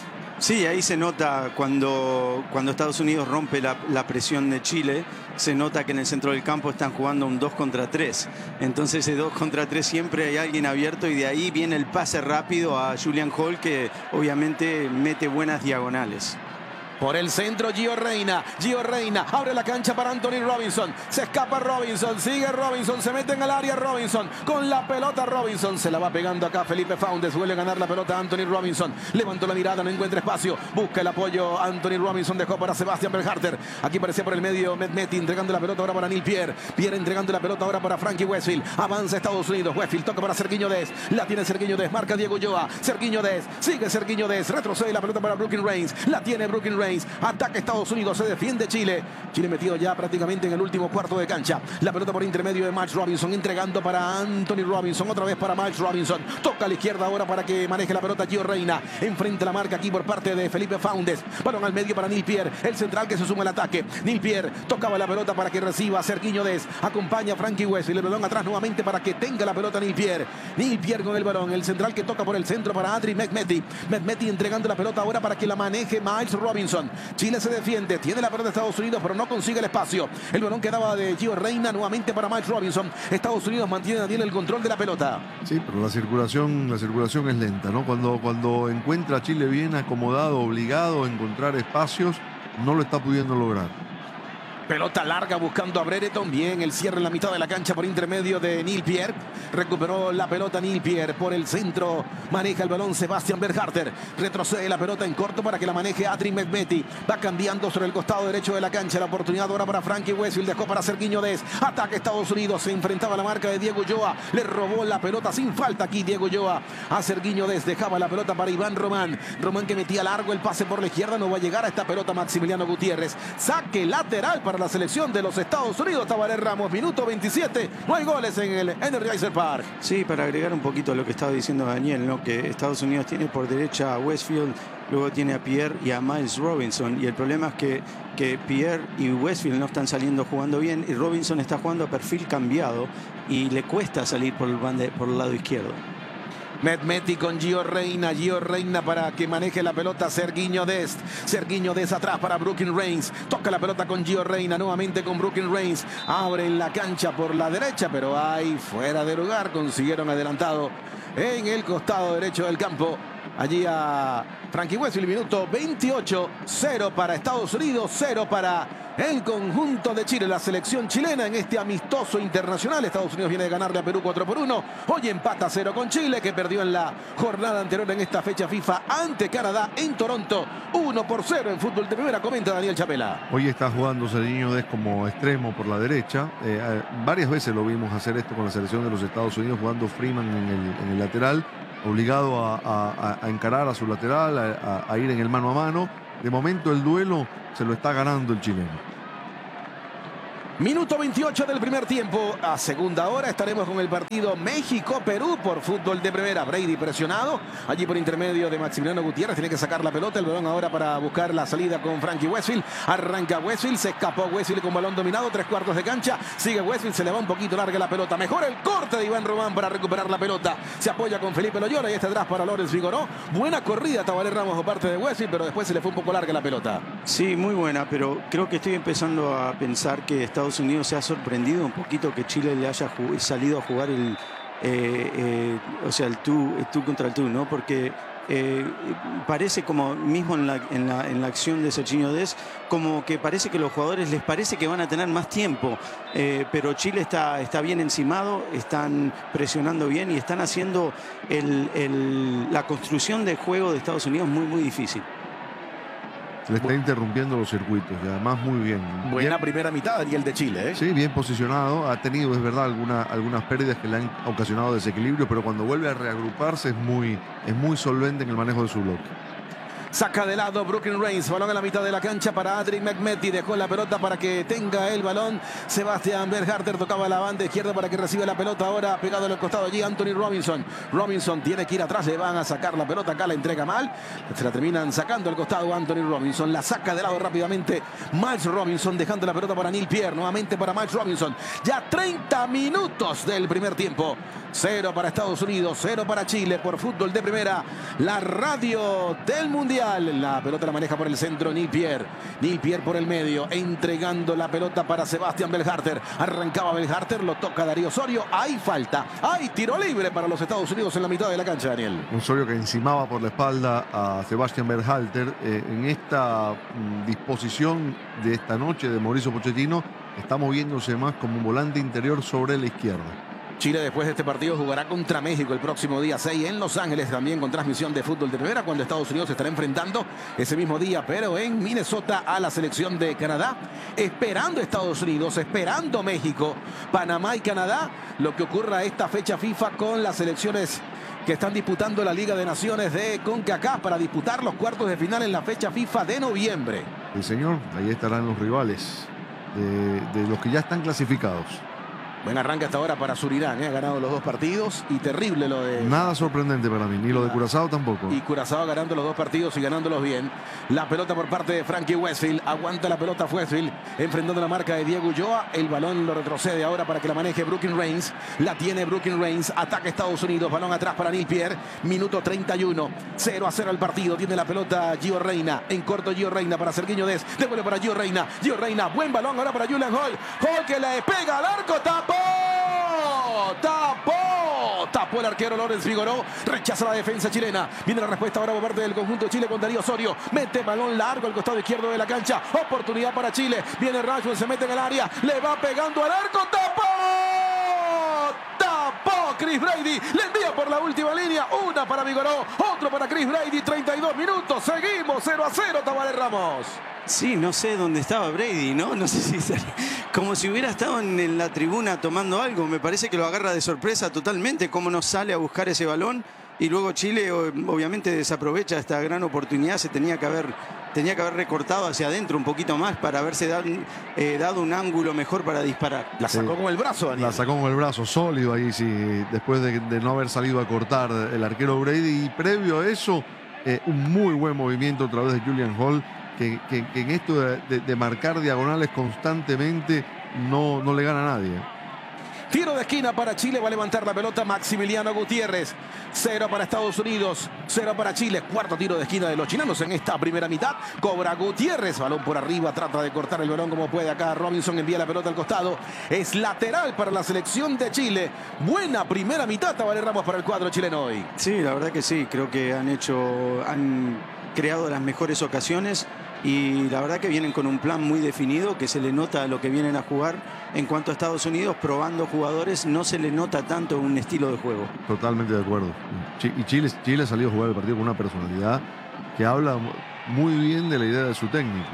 Sí, ahí se nota cuando Estados Unidos rompe la presión de Chile, se nota que en el centro del campo están jugando un 2 contra 3. Entonces ese 2 contra 3 siempre hay alguien abierto y de ahí viene el pase rápido a Julian Hall, que obviamente mete buenas diagonales. Por el centro Gio Reyna. Gio Reyna abre la cancha para Anthony Robinson. Se escapa Robinson. Sigue Robinson. Se mete en el área Robinson. Con la pelota Robinson. Se la va pegando acá Felipe Faúndez. Vuelve a ganar la pelota Anthony Robinson. Levantó la mirada. No encuentra espacio. Busca el apoyo. Anthony Robinson dejó para Sebastián Berharter. Aquí parecía por el medio Mehmeti entregando la pelota ahora para Neil Pierre. Pierre entregando la pelota ahora para Frankie Westfield. Avanza Estados Unidos. Westfield toca para Sergiño Dest. La tiene Sergiño Dest. Marca Diego Ulloa. Sergiño Dest. Sigue Sergiño Dest. Retrocede la pelota para Brooklyn Reigns. La tiene Brooklyn Reigns. Ataca Estados Unidos, se defiende Chile. Chile metido ya prácticamente en el último cuarto de cancha. La pelota por intermedio de Miles Robinson, entregando para Anthony Robinson, otra vez para Miles Robinson. Toca a la izquierda ahora para que maneje la pelota Gio Reyna. Enfrente la marca aquí por parte de Felipe Faúndez. Balón al medio para Neil Pierre, el central que se suma al ataque. Neil Pierre tocaba la pelota para que reciba Sergiño Dest. Acompaña a Frankie Westfield. El balón atrás nuevamente para que tenga la pelota Neil Pierre. Neil Pierre con el balón. El central que toca por el centro para Adri Mehmeti. Mehmeti entregando la pelota ahora para que la maneje Miles Robinson. Chile se defiende, tiene la pelota de Estados Unidos, pero no consigue el espacio. El balón quedaba de Gio Reyna nuevamente para Miles Robinson. Estados Unidos mantiene Daniel el control de la pelota. Sí, pero la circulación es lenta, ¿no? Cuando encuentra a Chile bien acomodado, obligado a encontrar espacios, no lo está pudiendo lograr. Pelota larga buscando a Brereton. Bien, el cierre en la mitad de la cancha por intermedio de Neil Pierre. Recuperó la pelota Neil Pierre por el centro. Maneja el balón Sebastián Berharter. Retrocede la pelota en corto para que la maneje Adri Mehmeti. Va cambiando sobre el costado derecho de la cancha. La oportunidad ahora para Frankie Westfield. Dejó para Sergiño Dest. Ataque Estados Unidos. Se enfrentaba a la marca de Diego Ulloa. Le robó la pelota sin falta aquí Diego Ulloa a Sergiño Dest. Dejaba la pelota para Iván Román. Román que metía largo el pase por la izquierda. No va a llegar a esta pelota Maximiliano Gutiérrez. Saque lateral para la selección de los Estados Unidos. Tabaré Ramos, minuto 27. No hay goles en el Energizer Park. Sí, para agregar un poquito a lo que estaba diciendo Daniel, ¿no? Que Estados Unidos tiene por derecha a Westfield, luego tiene a Pierre y a Miles Robinson. Y el problema es que Pierre y Westfield no están saliendo jugando bien y Robinson está jugando a perfil cambiado y le cuesta salir por el lado izquierdo. Mehmeti con Gio Reyna. Gio Reyna para que maneje la pelota Sergiño Dest. Sergiño Dest atrás para Brooklyn Reigns. Toca la pelota con Gio Reyna. Nuevamente con Brooklyn Reigns. Abre en la cancha por la derecha, pero ahí fuera de lugar. Consiguieron adelantado en el costado derecho del campo. Allí a Frankie Westfield. Minuto 28. 0 para Estados Unidos. 0 para el conjunto de Chile, la selección chilena en este amistoso internacional. Estados Unidos viene de ganarle a Perú 4-1. Hoy empata 0 con Chile, que perdió en la jornada anterior en esta fecha FIFA ante Canadá en Toronto. 1-0 en fútbol de primera, comenta Daniel Chapela. Hoy está jugando Sergiño Dest como extremo por la derecha. Varias veces lo vimos hacer esto con la selección de los Estados Unidos, jugando Freeman en el lateral, obligado a encarar a su lateral, a ir en el mano a mano. de momento el duelo se lo está ganando el chileno. Minuto 28 del primer tiempo. A segunda hora estaremos con el partido México-Perú por fútbol de primera. Brady presionado. Allí por intermedio de Maximiliano Gutiérrez. Tiene que sacar la pelota. El balón ahora para buscar la salida con Frankie Westfield. Arranca Westfield. Se escapó Westfield con balón dominado. 3/4 de cancha. Sigue Westfield. Se le va un poquito larga la pelota. Mejor el corte de Iván Román para recuperar la pelota. Se apoya con Felipe Loyola. Y este atrás para Lorenz Figoró. Buena corrida Tabaré Ramos por parte de Westfield. Pero después se le fue un poco larga la pelota. Sí, muy buena. Pero creo que estoy empezando a pensar que Estados Unidos se ha sorprendido un poquito que Chile le haya salido a jugar el tú contra el tú, ¿no? Porque parece como mismo en la acción de Sergiño Dest, como que parece que los jugadores les parece que van a tener más tiempo, pero Chile está bien encimado, están presionando bien y están haciendo la construcción de juego de Estados Unidos muy difícil. Le está interrumpiendo los circuitos y además muy bien. Buena bien, primera mitad y el de Chile, ¿eh? Sí, bien posicionado. Ha tenido, es verdad, algunas pérdidas que le han ocasionado desequilibrio, pero cuando vuelve a reagruparse es muy solvente en el manejo de su bloque. Saca de lado Brooklyn Reigns, balón a la mitad de la cancha para Adrian Mehmeti, dejó la pelota para que tenga el balón. Sebastián Berharter tocaba la banda izquierda para que reciba la pelota, ahora pegado al costado allí Anthony Robinson. Robinson tiene que ir atrás, le van a sacar la pelota, acá la entrega mal, se la terminan sacando al costado Anthony Robinson, la saca de lado rápidamente Miles Robinson, dejando la pelota para Neil Pierre, nuevamente para Miles Robinson. Ya 30 minutos del primer tiempo. 0 para Estados Unidos, 0 para Chile por fútbol de primera, la radio del Mundial. La pelota la maneja por el centro Neil Pierre. Neil Pierre por el medio, entregando la pelota para Sebastián Berharter. Arrancaba Berharter, lo toca Darío Osorio. Hay falta, hay tiro libre para los Estados Unidos en la mitad de la cancha, Daniel. Osorio que encimaba por la espalda a Sebastián Berhalter. En esta disposición de esta noche de Mauricio Pochettino, está moviéndose más como un volante interior sobre la izquierda. Chile después de este partido jugará contra México el próximo día 6 en Los Ángeles, también con transmisión de fútbol de primera, cuando Estados Unidos se estará enfrentando ese mismo día, pero en Minnesota, a la selección de Canadá. Esperando Estados Unidos, esperando México, Panamá y Canadá, lo que ocurra esta fecha FIFA con las selecciones que están disputando la Liga de Naciones de CONCACAF para disputar los cuartos de final en la fecha FIFA de noviembre. Sí, señor, ahí estarán los rivales de los que ya están clasificados. Buen arranque hasta ahora para Surinam, ha ganado los 2 partidos y terrible lo de... Nada sorprendente para mí, ni lo de Curazao tampoco. Y Curazao ganando los 2 partidos y ganándolos bien. La pelota por parte de Frankie Westfield, aguanta la pelota Westfield, enfrentando la marca de Diego Ulloa. El balón lo retrocede ahora para que la maneje Brooklyn Reigns. La tiene Brooklyn Reigns, ataca Estados Unidos, balón atrás para Neil Pierre. Minuto 31, 0-0 el partido. Tiene la pelota Gio Reyna, en corto Gio Reyna para Sergiño Dest. Devuelve para Gio Reyna, buen balón ahora para Julian Hall. Hall que le pega al arco, tapó el arquero Lorenz Figoró, rechaza la defensa chilena. Viene la respuesta ahora por parte del conjunto de Chile con Darío Osorio, mete balón largo al costado izquierdo de la cancha, oportunidad para Chile, viene Rashford, se mete en el área, le va pegando al arco, tapó Chris Brady, le envía por la última línea, una para Figoró, otro para Chris Brady, 32 minutos, seguimos 0-0, Tabaré Ramos. Sí, no sé dónde estaba Brady, ¿no? No sé si como si hubiera estado en la tribuna tomando algo. Me parece que lo agarra de sorpresa totalmente, cómo no sale a buscar ese balón. Y luego Chile obviamente desaprovecha esta gran oportunidad. Se tenía que haber recortado hacia adentro un poquito más para haberse dado un ángulo mejor para disparar. La sacó con el brazo, Daniel. La sacó con el brazo, sólido ahí, sí, después de no haber salido a cortar el arquero Brady. Y previo a eso, un muy buen movimiento a través de Julian Hall, que en esto de marcar diagonales constantemente no le gana a nadie. Tiro de esquina para Chile, va a levantar la pelota Maximiliano Gutiérrez. 0 para Estados Unidos, 0 para Chile. Cuarto tiro de esquina de los chilenos en esta primera mitad. Cobra Gutiérrez, balón por arriba, trata de cortar el balón como puede acá. Robinson envía la pelota al costado. Es lateral para la selección de Chile. Buena primera mitad, Tabaré Ramos, para el cuadro chileno hoy. Sí, la verdad que sí, creo que han creado las mejores ocasiones. Y la verdad que vienen con un plan muy definido, que se le nota lo que vienen a jugar. En cuanto a Estados Unidos, probando jugadores, no se le nota tanto un estilo de juego. Totalmente de acuerdo. Y Chile ha salido a jugar el partido con una personalidad que habla muy bien de la idea de su técnico.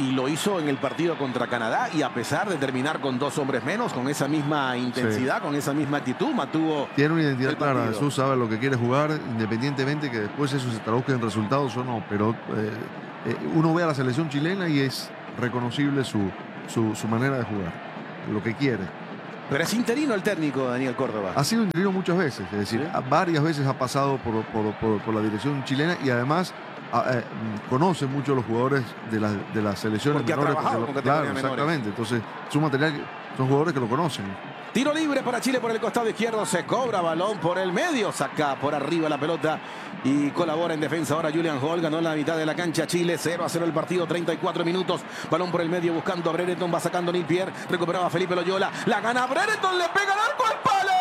y lo hizo en el partido contra Canadá, y a pesar de terminar con 2 hombres menos, con esa misma intensidad, con esa misma actitud, mantuvo. Tiene una identidad clara, Jesús sabe lo que quiere jugar, independientemente que después eso se traduzca en resultados o no, pero uno ve a la selección chilena y es reconocible su manera de jugar, lo que quiere. Pero es interino el técnico Daniel Córdoba. Ha sido interino muchas veces, es decir, varias veces ha pasado por la dirección chilena y además conoce mucho a los jugadores de las selecciones porque menores. Ha trabajado con categorías menores. Exactamente, entonces su material son jugadores que lo conocen. Tiro libre para Chile por el costado izquierdo, se cobra balón por el medio, saca por arriba la pelota y colabora en defensa ahora Julian Hall, ganó en la mitad de la cancha Chile, 0-0 el partido, 34 minutos, balón por el medio buscando a Brereton, va sacando Neil Pierre, recuperaba a Felipe Loyola, la gana Brereton, le pega al arco, al palo,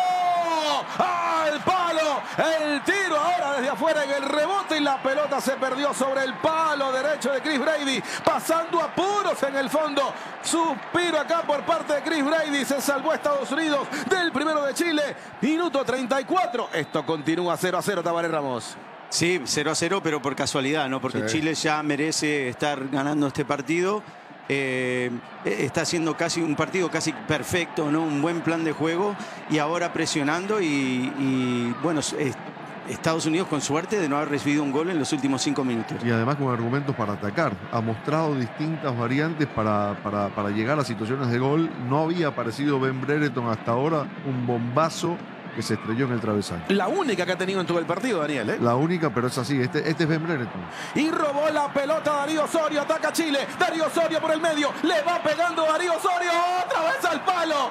¡al palo! El tiro ahora desde afuera en el rebote y la pelota se perdió sobre el palo derecho de Chris Brady, pasando apuros en el fondo, suspiro acá por parte de Chris Brady, se salvó a Estados Unidos del primero de Chile, minuto 34, esto continúa 0-0, Tabaré Ramos. Sí, 0-0, pero por casualidad, ¿no? Porque Chile ya merece estar ganando este partido. Está haciendo casi un partido casi perfecto, ¿no? Un buen plan de juego y ahora presionando y bueno, Estados Unidos con suerte de no haber recibido un gol en los últimos 5 minutos. Y además con argumentos para atacar. Ha mostrado distintas variantes para llegar a situaciones de gol. No había aparecido Ben Brereton hasta ahora, un bombazo que se estrelló en el travesaño. La única que ha tenido en todo el partido, Daniel, ¿eh? La única, pero es así. Este es Ben Brereton. Y robó la pelota Darío Osorio, ataca Chile. Darío Osorio por el medio, le va pegando Darío Osorio, otra vez al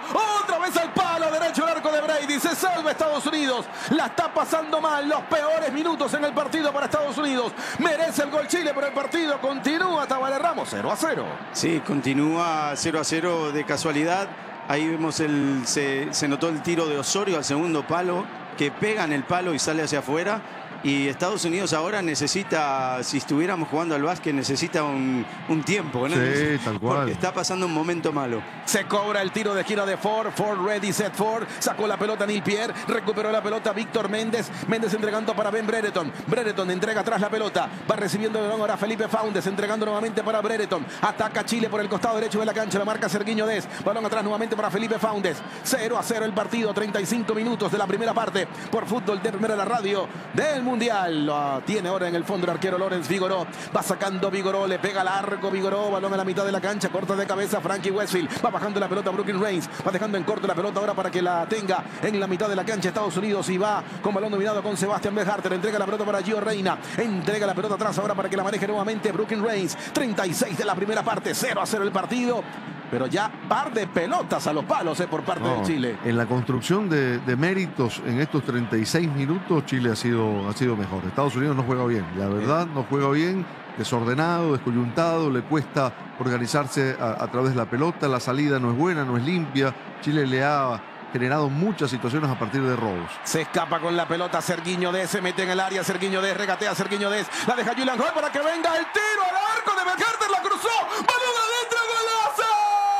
palo, derecho al arco de Brady, se salva Estados Unidos. La está pasando mal, los peores minutos en el partido para Estados Unidos. Merece el gol Chile, pero el partido continúa, Tabaré Ramos, 0-0. Sí, continúa 0-0 de casualidad. Ahí vemos se notó el tiro de Osorio al segundo palo, que pega en el palo y sale hacia afuera. Y Estados Unidos ahora necesita, si estuviéramos jugando al básquet, necesita un tiempo, ¿no? Sí, tal cual. Porque está pasando un momento malo. Se cobra el tiro de gira de Ford ready, set Ford, sacó la pelota Neil Pierre, recuperó la pelota Víctor Méndez, entregando para Ben Brereton, entrega atrás la pelota, va recibiendo el balón ahora Felipe Faundes, entregando nuevamente para Brereton, ataca Chile por el costado derecho de la cancha, la marca Serguiño Dez, balón atrás nuevamente para Felipe Faundes, 0-0 el partido, 35 minutos de la primera parte, por Fútbol de Primera, la radio del Mundial. Lo tiene ahora en el fondo el arquero Lorenz Vigoró, va sacando Vigoró, le pega largo Vigoró, balón a la mitad de la cancha, corta de cabeza Frankie Westfield, va bajando la pelota Brooklyn Reigns, va dejando en corto la pelota ahora para que la tenga en la mitad de la cancha Estados Unidos y va con balón dominado con Sebastián Berharter, entrega la pelota para Gio Reina, entrega la pelota atrás ahora para que la maneje nuevamente Brooklyn Reigns, 36 de la primera parte, 0-0 el partido. Pero ya par de pelotas a los palos por parte de Chile. En la construcción de méritos en estos 36 minutos, Chile ha sido mejor. Estados Unidos no juega bien, la verdad, no juega bien, desordenado, descoyuntado, le cuesta organizarse a través de la pelota, la salida no es buena, no es limpia. Chile le ha generado muchas situaciones a partir de robos. Se escapa con la pelota Serguiño Dez, se mete en el área Serguiño Dez, regatea Serguiño Dez, la deja Julian Hall para que venga el tiro al arco de Berharter, la cruzó, balón adentro, golazo.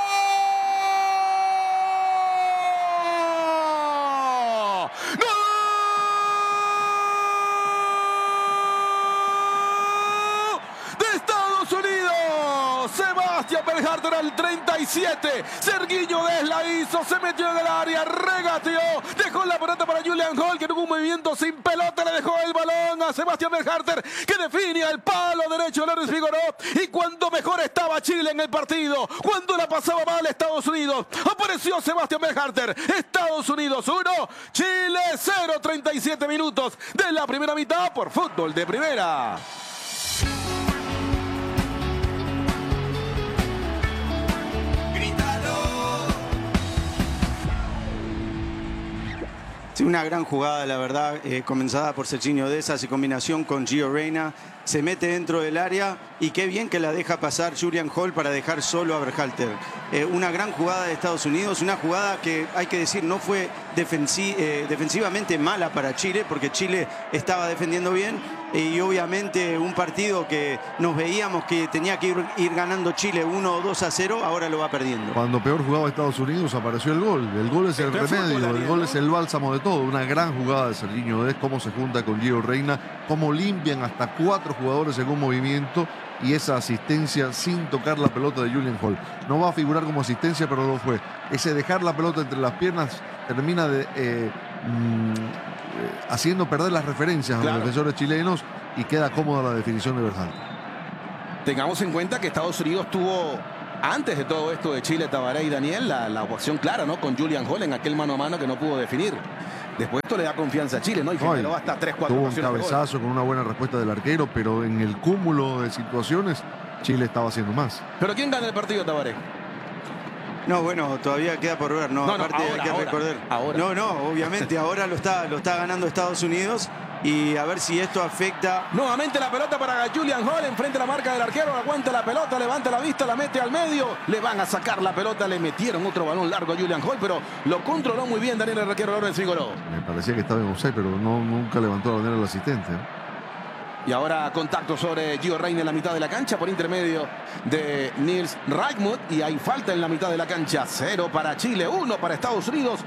Sebastián Berharter al 37. Serguiño Dez la hizo, se metió en el área, regateó, dejó la pelota para Julian Hall, que tuvo un movimiento sin pelota, le dejó el balón a Sebastián Berharter, que define al palo derecho Lorenz Vigoró. Y cuando mejor estaba Chile en el partido, cuando la pasaba mal Estados Unidos, apareció Sebastián Berharter. Estados Unidos 1, Chile 0, 37 minutos de la primera mitad por Fútbol de Primera. Sí, una gran jugada, la verdad, comenzada por Sergiño Dez, hace combinación con Gio Reina, se mete dentro del área y qué bien que la deja pasar Julian Hall para dejar solo a Berhalter. una gran jugada de Estados Unidos, una jugada que hay que decir no fue defensivamente mala para Chile, porque Chile estaba defendiendo bien, y obviamente un partido que nos veíamos que tenía que ir ganando Chile 1 o 2-0, ahora lo va perdiendo. Cuando peor jugaba Estados Unidos apareció el gol. El gol es el remedio, el gol es el bálsamo de todo. Una gran jugada de Sergiño Dest, cómo se junta con Gio Reyna, cómo limpian hasta 4 jugadores en un movimiento, y esa asistencia sin tocar la pelota de Julian Hall. No va a figurar como asistencia, pero lo fue. Ese dejar la pelota entre las piernas termina haciendo perder las referencias a los defensores chilenos, y queda cómoda la definición de Berhalter. Tengamos en cuenta que Estados Unidos tuvo, antes de todo esto de Chile, Tabaré y Daniel, la opción clara, ¿no? Con Julian Hall en aquel mano a mano que no pudo definir. Después esto le da confianza a Chile, ¿no? Y generó hasta 3-4 tuvo un cabezazo con una buena respuesta del arquero, pero en el cúmulo de situaciones Chile estaba haciendo más. ¿Pero quién gana el partido, Tabaré? No, bueno, todavía queda por ver, ¿no? Aparte hay que recordar. No, obviamente ahora lo está ganando Estados Unidos, y a ver si esto afecta. Nuevamente la pelota para Julian Hall, enfrente a la marca del arquero, aguanta la pelota, levanta la vista, la mete al medio, le van a sacar la pelota, le metieron otro balón largo a Julian Hall, pero lo controló muy bien Daniel el arquero Lorenzo Figueroa. Me parecía que estaba en offside, pero nunca levantó la bandera el asistente. Y ahora contacto sobre Gio Reyna en la mitad de la cancha por intermedio de Nils Reichmuth, y hay falta en la mitad de la cancha. 0 para Chile, 1 para Estados Unidos.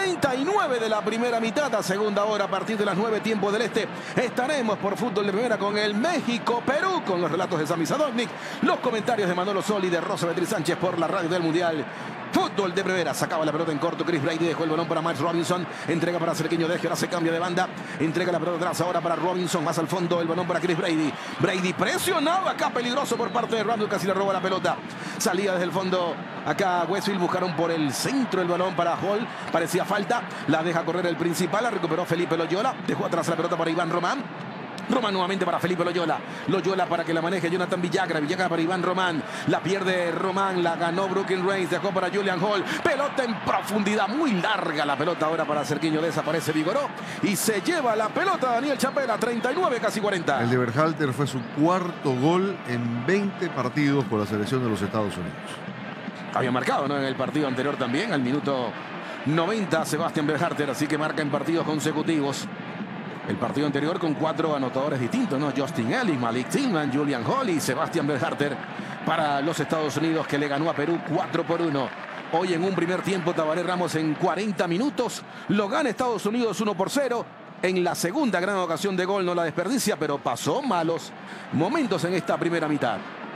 39 de la primera mitad, a segunda hora, a partir de las 9 tiempo del este. Estaremos por Fútbol de Primera con el México-Perú, con los relatos de Sami Sadovnik, los comentarios de Manolo Sol y de Rosa Beatriz Sánchez por la radio del Mundial. Fútbol de Primera, sacaba la pelota en corto Chris Brady, dejó el balón para Miles Robinson, entrega para Sergiño Dest, ahora se cambia de banda, entrega la pelota atrás ahora para Robinson, más al fondo el balón para Chris Brady. Brady presionado acá, peligroso por parte de Randall, casi le roba la pelota. Salía desde el fondo acá Westfield, buscaron por el centro el balón para Hall, parecía falta, la deja correr el principal, la recuperó Felipe Loyola, dejó atrás la pelota para Iván Román. Román nuevamente para Felipe Loyola. Loyola para que la maneje Jonathan Villagra. Villagra para Iván Román. La pierde Román. La ganó Brooklyn Reigns. Dejó para Julian Hall. Pelota en profundidad. Muy larga la pelota ahora para Sergiño Dest. Aparece Vigoró. Y se lleva la pelota Daniel Chapela. 39, casi 40. El de Berhalter fue su cuarto gol en 20 partidos por la selección de los Estados Unidos. Había marcado, ¿no? En el partido anterior también. Al minuto 90 Sebastián Berhalter. Así que marca en partidos consecutivos. El partido anterior con 4 anotadores distintos, ¿no? Justin Ellis, Malik Tillman, Julian Hall y Sebastián Berhalter para los Estados Unidos, que le ganó a Perú 4-1. Hoy en un primer tiempo, Tabaré Ramos, en 40 minutos lo gana Estados Unidos 1-0. En la segunda gran ocasión de gol no la desperdicia, pero pasó malos momentos en esta primera mitad.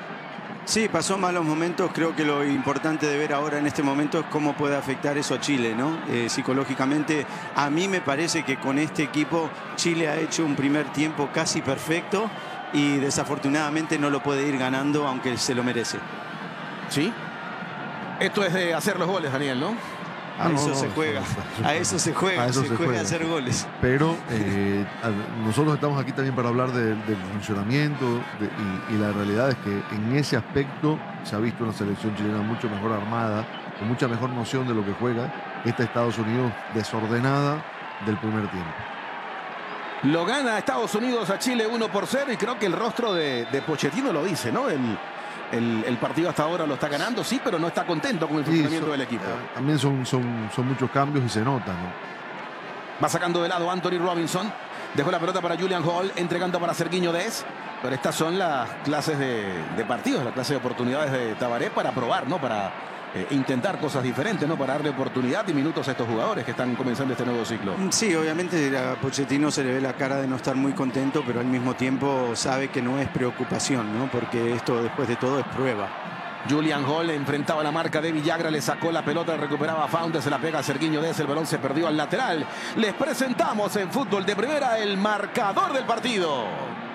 Sí, pasó malos momentos. Creo que lo importante de ver ahora en este momento es cómo puede afectar eso a Chile, ¿no? Psicológicamente, a mí me parece que con este equipo Chile ha hecho un primer tiempo casi perfecto, y desafortunadamente no lo puede ir ganando, aunque se lo merece. ¿Sí? Esto es de hacer los goles, Daniel, ¿no? A eso se juega a hacer goles. Pero nosotros estamos aquí también para hablar del funcionamiento, y la realidad es que en ese aspecto se ha visto una selección chilena mucho mejor armada, con mucha mejor noción de lo que juega. Esta Estados Unidos desordenada del primer tiempo. Lo gana Estados Unidos a Chile 1-0, y creo que el rostro de Pochettino lo dice, ¿no? El partido hasta ahora lo está ganando, sí, pero no está contento con el funcionamiento del equipo. También son muchos cambios y se nota, ¿no? Va sacando de lado Anthony Robinson. Dejó la pelota para Julian Hall, entregando para Sergiño Dest. Pero estas son las clases de partidos, las clases de oportunidades de Tabaré para probar, ¿no? Para intentar cosas diferentes, ¿no? Para darle oportunidad y minutos a estos jugadores que están comenzando este nuevo ciclo. Sí, obviamente a Pochettino se le ve la cara de no estar muy contento, pero al mismo tiempo sabe que no es preocupación, ¿no? Porque esto, después de todo, es prueba. Julian Hall enfrentaba la marca de Villagra, le sacó la pelota, recuperaba Founder, se la pega a Sergiño Dest, el balón se perdió al lateral. Les presentamos en Fútbol de Primera el marcador del partido.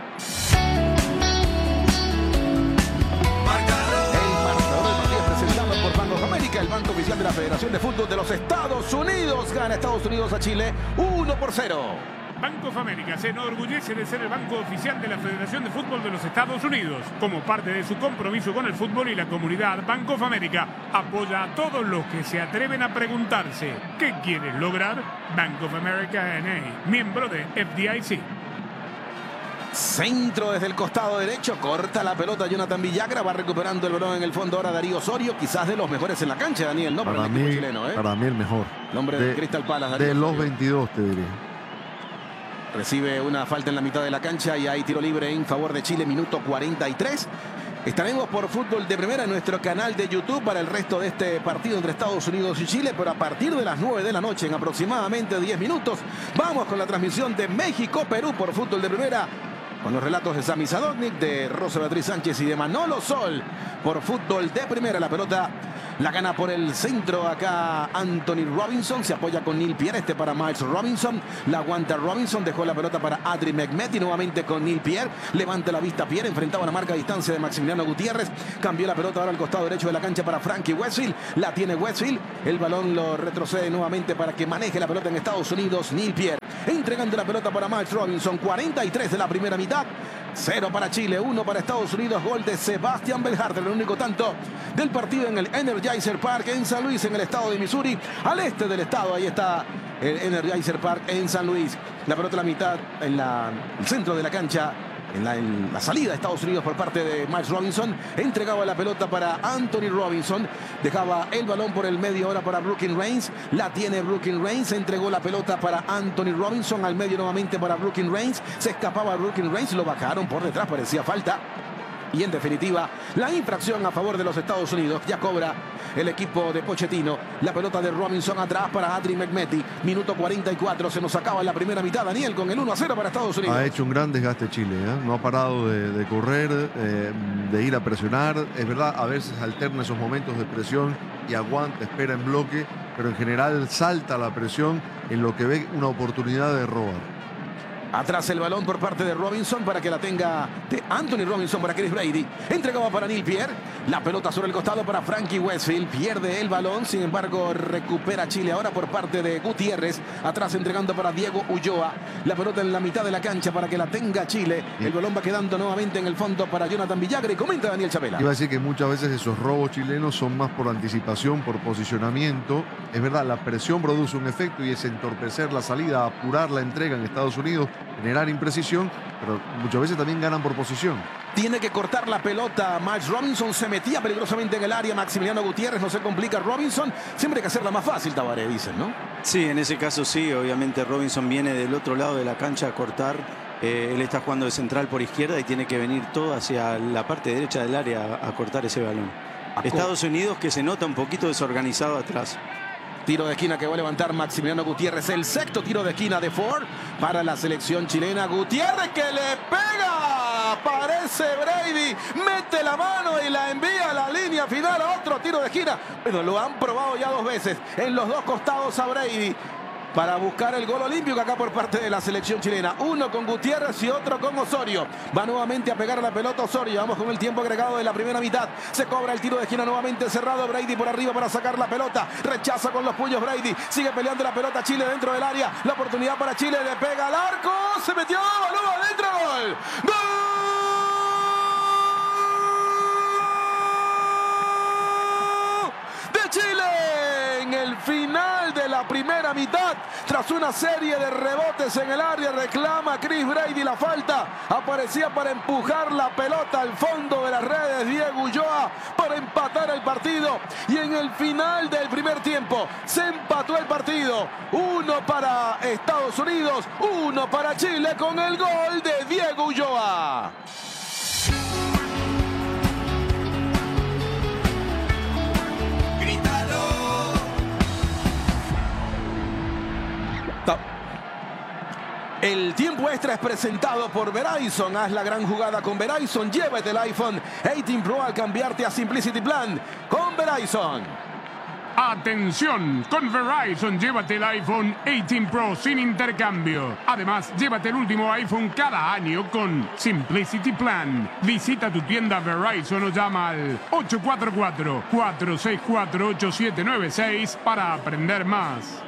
Banco of America, el banco oficial de la Federación de Fútbol de los Estados Unidos. Gana Estados Unidos a Chile 1-0. Banco of America se enorgullece de ser el banco oficial de la Federación de Fútbol de los Estados Unidos. Como parte de su compromiso con el fútbol y la comunidad, Banco of America apoya a todos los que se atreven a preguntarse ¿qué quieres lograr? Bank of America N.A., miembro de FDIC. Centro desde el costado derecho, corta la pelota Jonathan Villagra, va recuperando el balón en el fondo ahora Darío Osorio, quizás de los mejores en la cancha, Daniel, ¿no? Para el mí, equipo chileno, para mí el mejor. El hombre de Crystal Palace, Darío de los Osorio. 22, te diría. Recibe una falta en la mitad de la cancha y hay tiro libre en favor de Chile, minuto 43. Estaremos por Fútbol de Primera en nuestro canal de YouTube para el resto de este partido entre Estados Unidos y Chile, pero a partir de las 9 de la noche, en aproximadamente 10 minutos, vamos con la transmisión de México-Perú por Fútbol de Primera, con los relatos de Sami Sadovnik, de Rosa Beatriz Sánchez y de Manolo Sol por Fútbol de Primera. La pelota la gana por el centro acá Anthony Robinson, se apoya con Neil Pierre, para Miles Robinson, la aguanta Robinson, dejó la pelota para Adri Mehmeti, nuevamente con Neil Pierre, levanta la vista Pierre, enfrentaba la marca a distancia de Maximiliano Gutiérrez, cambió la pelota ahora al costado derecho de la cancha para Frankie Westfield, la tiene Westfield, el balón lo retrocede nuevamente para que maneje la pelota en Estados Unidos, Neil Pierre, entregando la pelota para Miles Robinson, 43 de la primera mitad. 0 para Chile, 1 para Estados Unidos, gol de Sebastián Belharter, el único tanto del partido en el Energizer Park en San Luis, en el estado de Missouri, al este del estado. Ahí está el Energizer Park en San Luis. La pelota a la mitad, en el centro de la cancha, en la salida de Estados Unidos por parte de Miles Robinson. Entregaba la pelota para Anthony Robinson, dejaba el balón por el medio ahora para Brooklyn Reigns, la tiene Brooklyn Reigns, entregó la pelota para Anthony Robinson, al medio nuevamente para Brooklyn Reigns, se escapaba Brooklyn Reigns, lo bajaron por detrás, parecía falta. Y en definitiva, la infracción a favor de los Estados Unidos. Ya cobra el equipo de Pochettino. La pelota de Robinson atrás para Adri Mehmeti. Minuto 44. Se nos acaba la primera mitad, Daniel, con el 1-0 para Estados Unidos. Ha hecho un gran desgaste Chile, ¿eh? No ha parado de correr, de ir a presionar. Es verdad, a veces alterna esos momentos de presión y aguanta, espera en bloque, pero en general salta la presión en lo que ve una oportunidad de robar. Atrás el balón por parte de Robinson para que la tenga de Anthony Robinson para Chris Brady. Entregaba para Neil Pierre. La pelota sobre el costado para Frankie Westfield. Pierde el balón. Sin embargo, recupera Chile ahora por parte de Gutiérrez. Atrás entregando para Diego Ulloa. La pelota en la mitad de la cancha para que la tenga Chile. El balón va quedando nuevamente en el fondo para Jonathan Villagra. Y comenta Daniel Chabela. Iba a decir que muchas veces esos robos chilenos son más por anticipación, por posicionamiento. Es verdad, la presión produce un efecto y es entorpecer la salida, apurar la entrega en Estados Unidos, generar imprecisión, pero muchas veces también ganan por posición. Tiene que cortar la pelota. Miles Robinson se metía peligrosamente en el área. Maximiliano Gutiérrez, no se complica Robinson. Siempre hay que hacerla más fácil, Tabaré, dicen, ¿no? Sí, en ese caso sí. Obviamente Robinson viene del otro lado de la cancha a cortar. Él está jugando de central por izquierda y tiene que venir todo hacia la parte derecha del área a cortar ese balón. Estados Unidos, que se nota un poquito desorganizado atrás. Tiro de esquina que va a levantar Maximiliano Gutiérrez. El sexto tiro de esquina de Ford para la selección chilena. Gutiérrez que le pega. Aparece Brady. Mete la mano y la envía a la línea final. Otro tiro de esquina. Bueno, lo han probado ya dos veces. En los dos costados a Brady. Para buscar el gol olímpico acá por parte de la selección chilena. Uno con Gutiérrez y otro con Osorio. Va nuevamente a pegar a la pelota Osorio. Vamos con el tiempo agregado de la primera mitad. Se cobra el tiro de esquina nuevamente cerrado. Brady por arriba para sacar la pelota. Rechaza con los puños Brady. Sigue peleando la pelota Chile dentro del área. La oportunidad para Chile. Le pega al arco. Se metió. Balón adentro. Gol. ¡Gol! De Chile. En el final de la primera mitad, tras una serie de rebotes en el área, reclama Chris Brady la falta. Aparecía para empujar la pelota al fondo de las redes Diego Ulloa para empatar el partido. Y en el final del primer tiempo se empató el partido. 1 para Estados Unidos, 1 para Chile con el gol de Diego Ulloa. El tiempo extra es presentado por Verizon. Haz la gran jugada con Verizon. Llévate el iPhone 18 Pro al cambiarte a Simplicity Plan con Verizon. Atención, con Verizon llévate el iPhone 18 Pro sin intercambio. Además, llévate el último iPhone cada año con Simplicity Plan. Visita tu tienda Verizon o llama al 844-464-8796 para aprender más.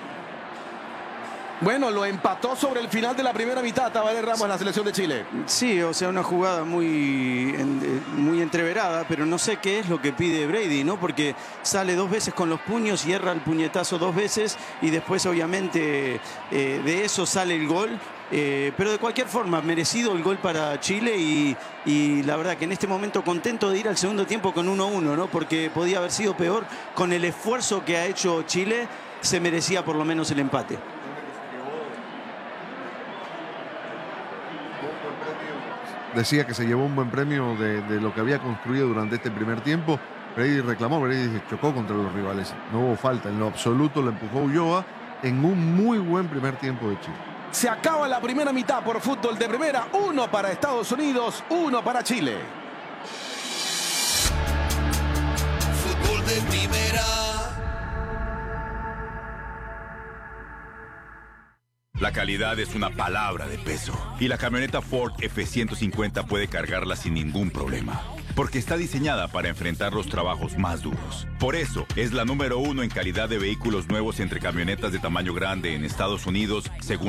Bueno, lo empató sobre el final de la primera mitad Tabaré Ramos, la selección de Chile. Sí, o sea, una jugada muy entreverada, pero no sé qué es lo que pide Brady, ¿no? Porque sale dos veces con los puños y erra el puñetazo dos veces y después, obviamente, de eso sale el gol. Pero de cualquier forma, merecido el gol para Chile y la verdad que en este momento contento de ir al segundo tiempo con 1-1, ¿no? Porque podía haber sido peor. Con el esfuerzo que ha hecho Chile, se merecía por lo menos el empate. Decía que se llevó un buen premio de lo que había construido durante este primer tiempo. Brady reclamó, Brady chocó contra los rivales. No hubo falta, en lo absoluto lo empujó Ulloa en un muy buen primer tiempo de Chile. Se acaba la primera mitad por fútbol de primera. 1 para Estados Unidos, 1 para Chile. Fútbol de primera. La calidad es una palabra de peso y la camioneta Ford F-150 puede cargarla sin ningún problema, porque está diseñada para enfrentar los trabajos más duros. Por eso, es la número 1 en calidad de vehículos nuevos entre camionetas de tamaño grande en Estados Unidos, según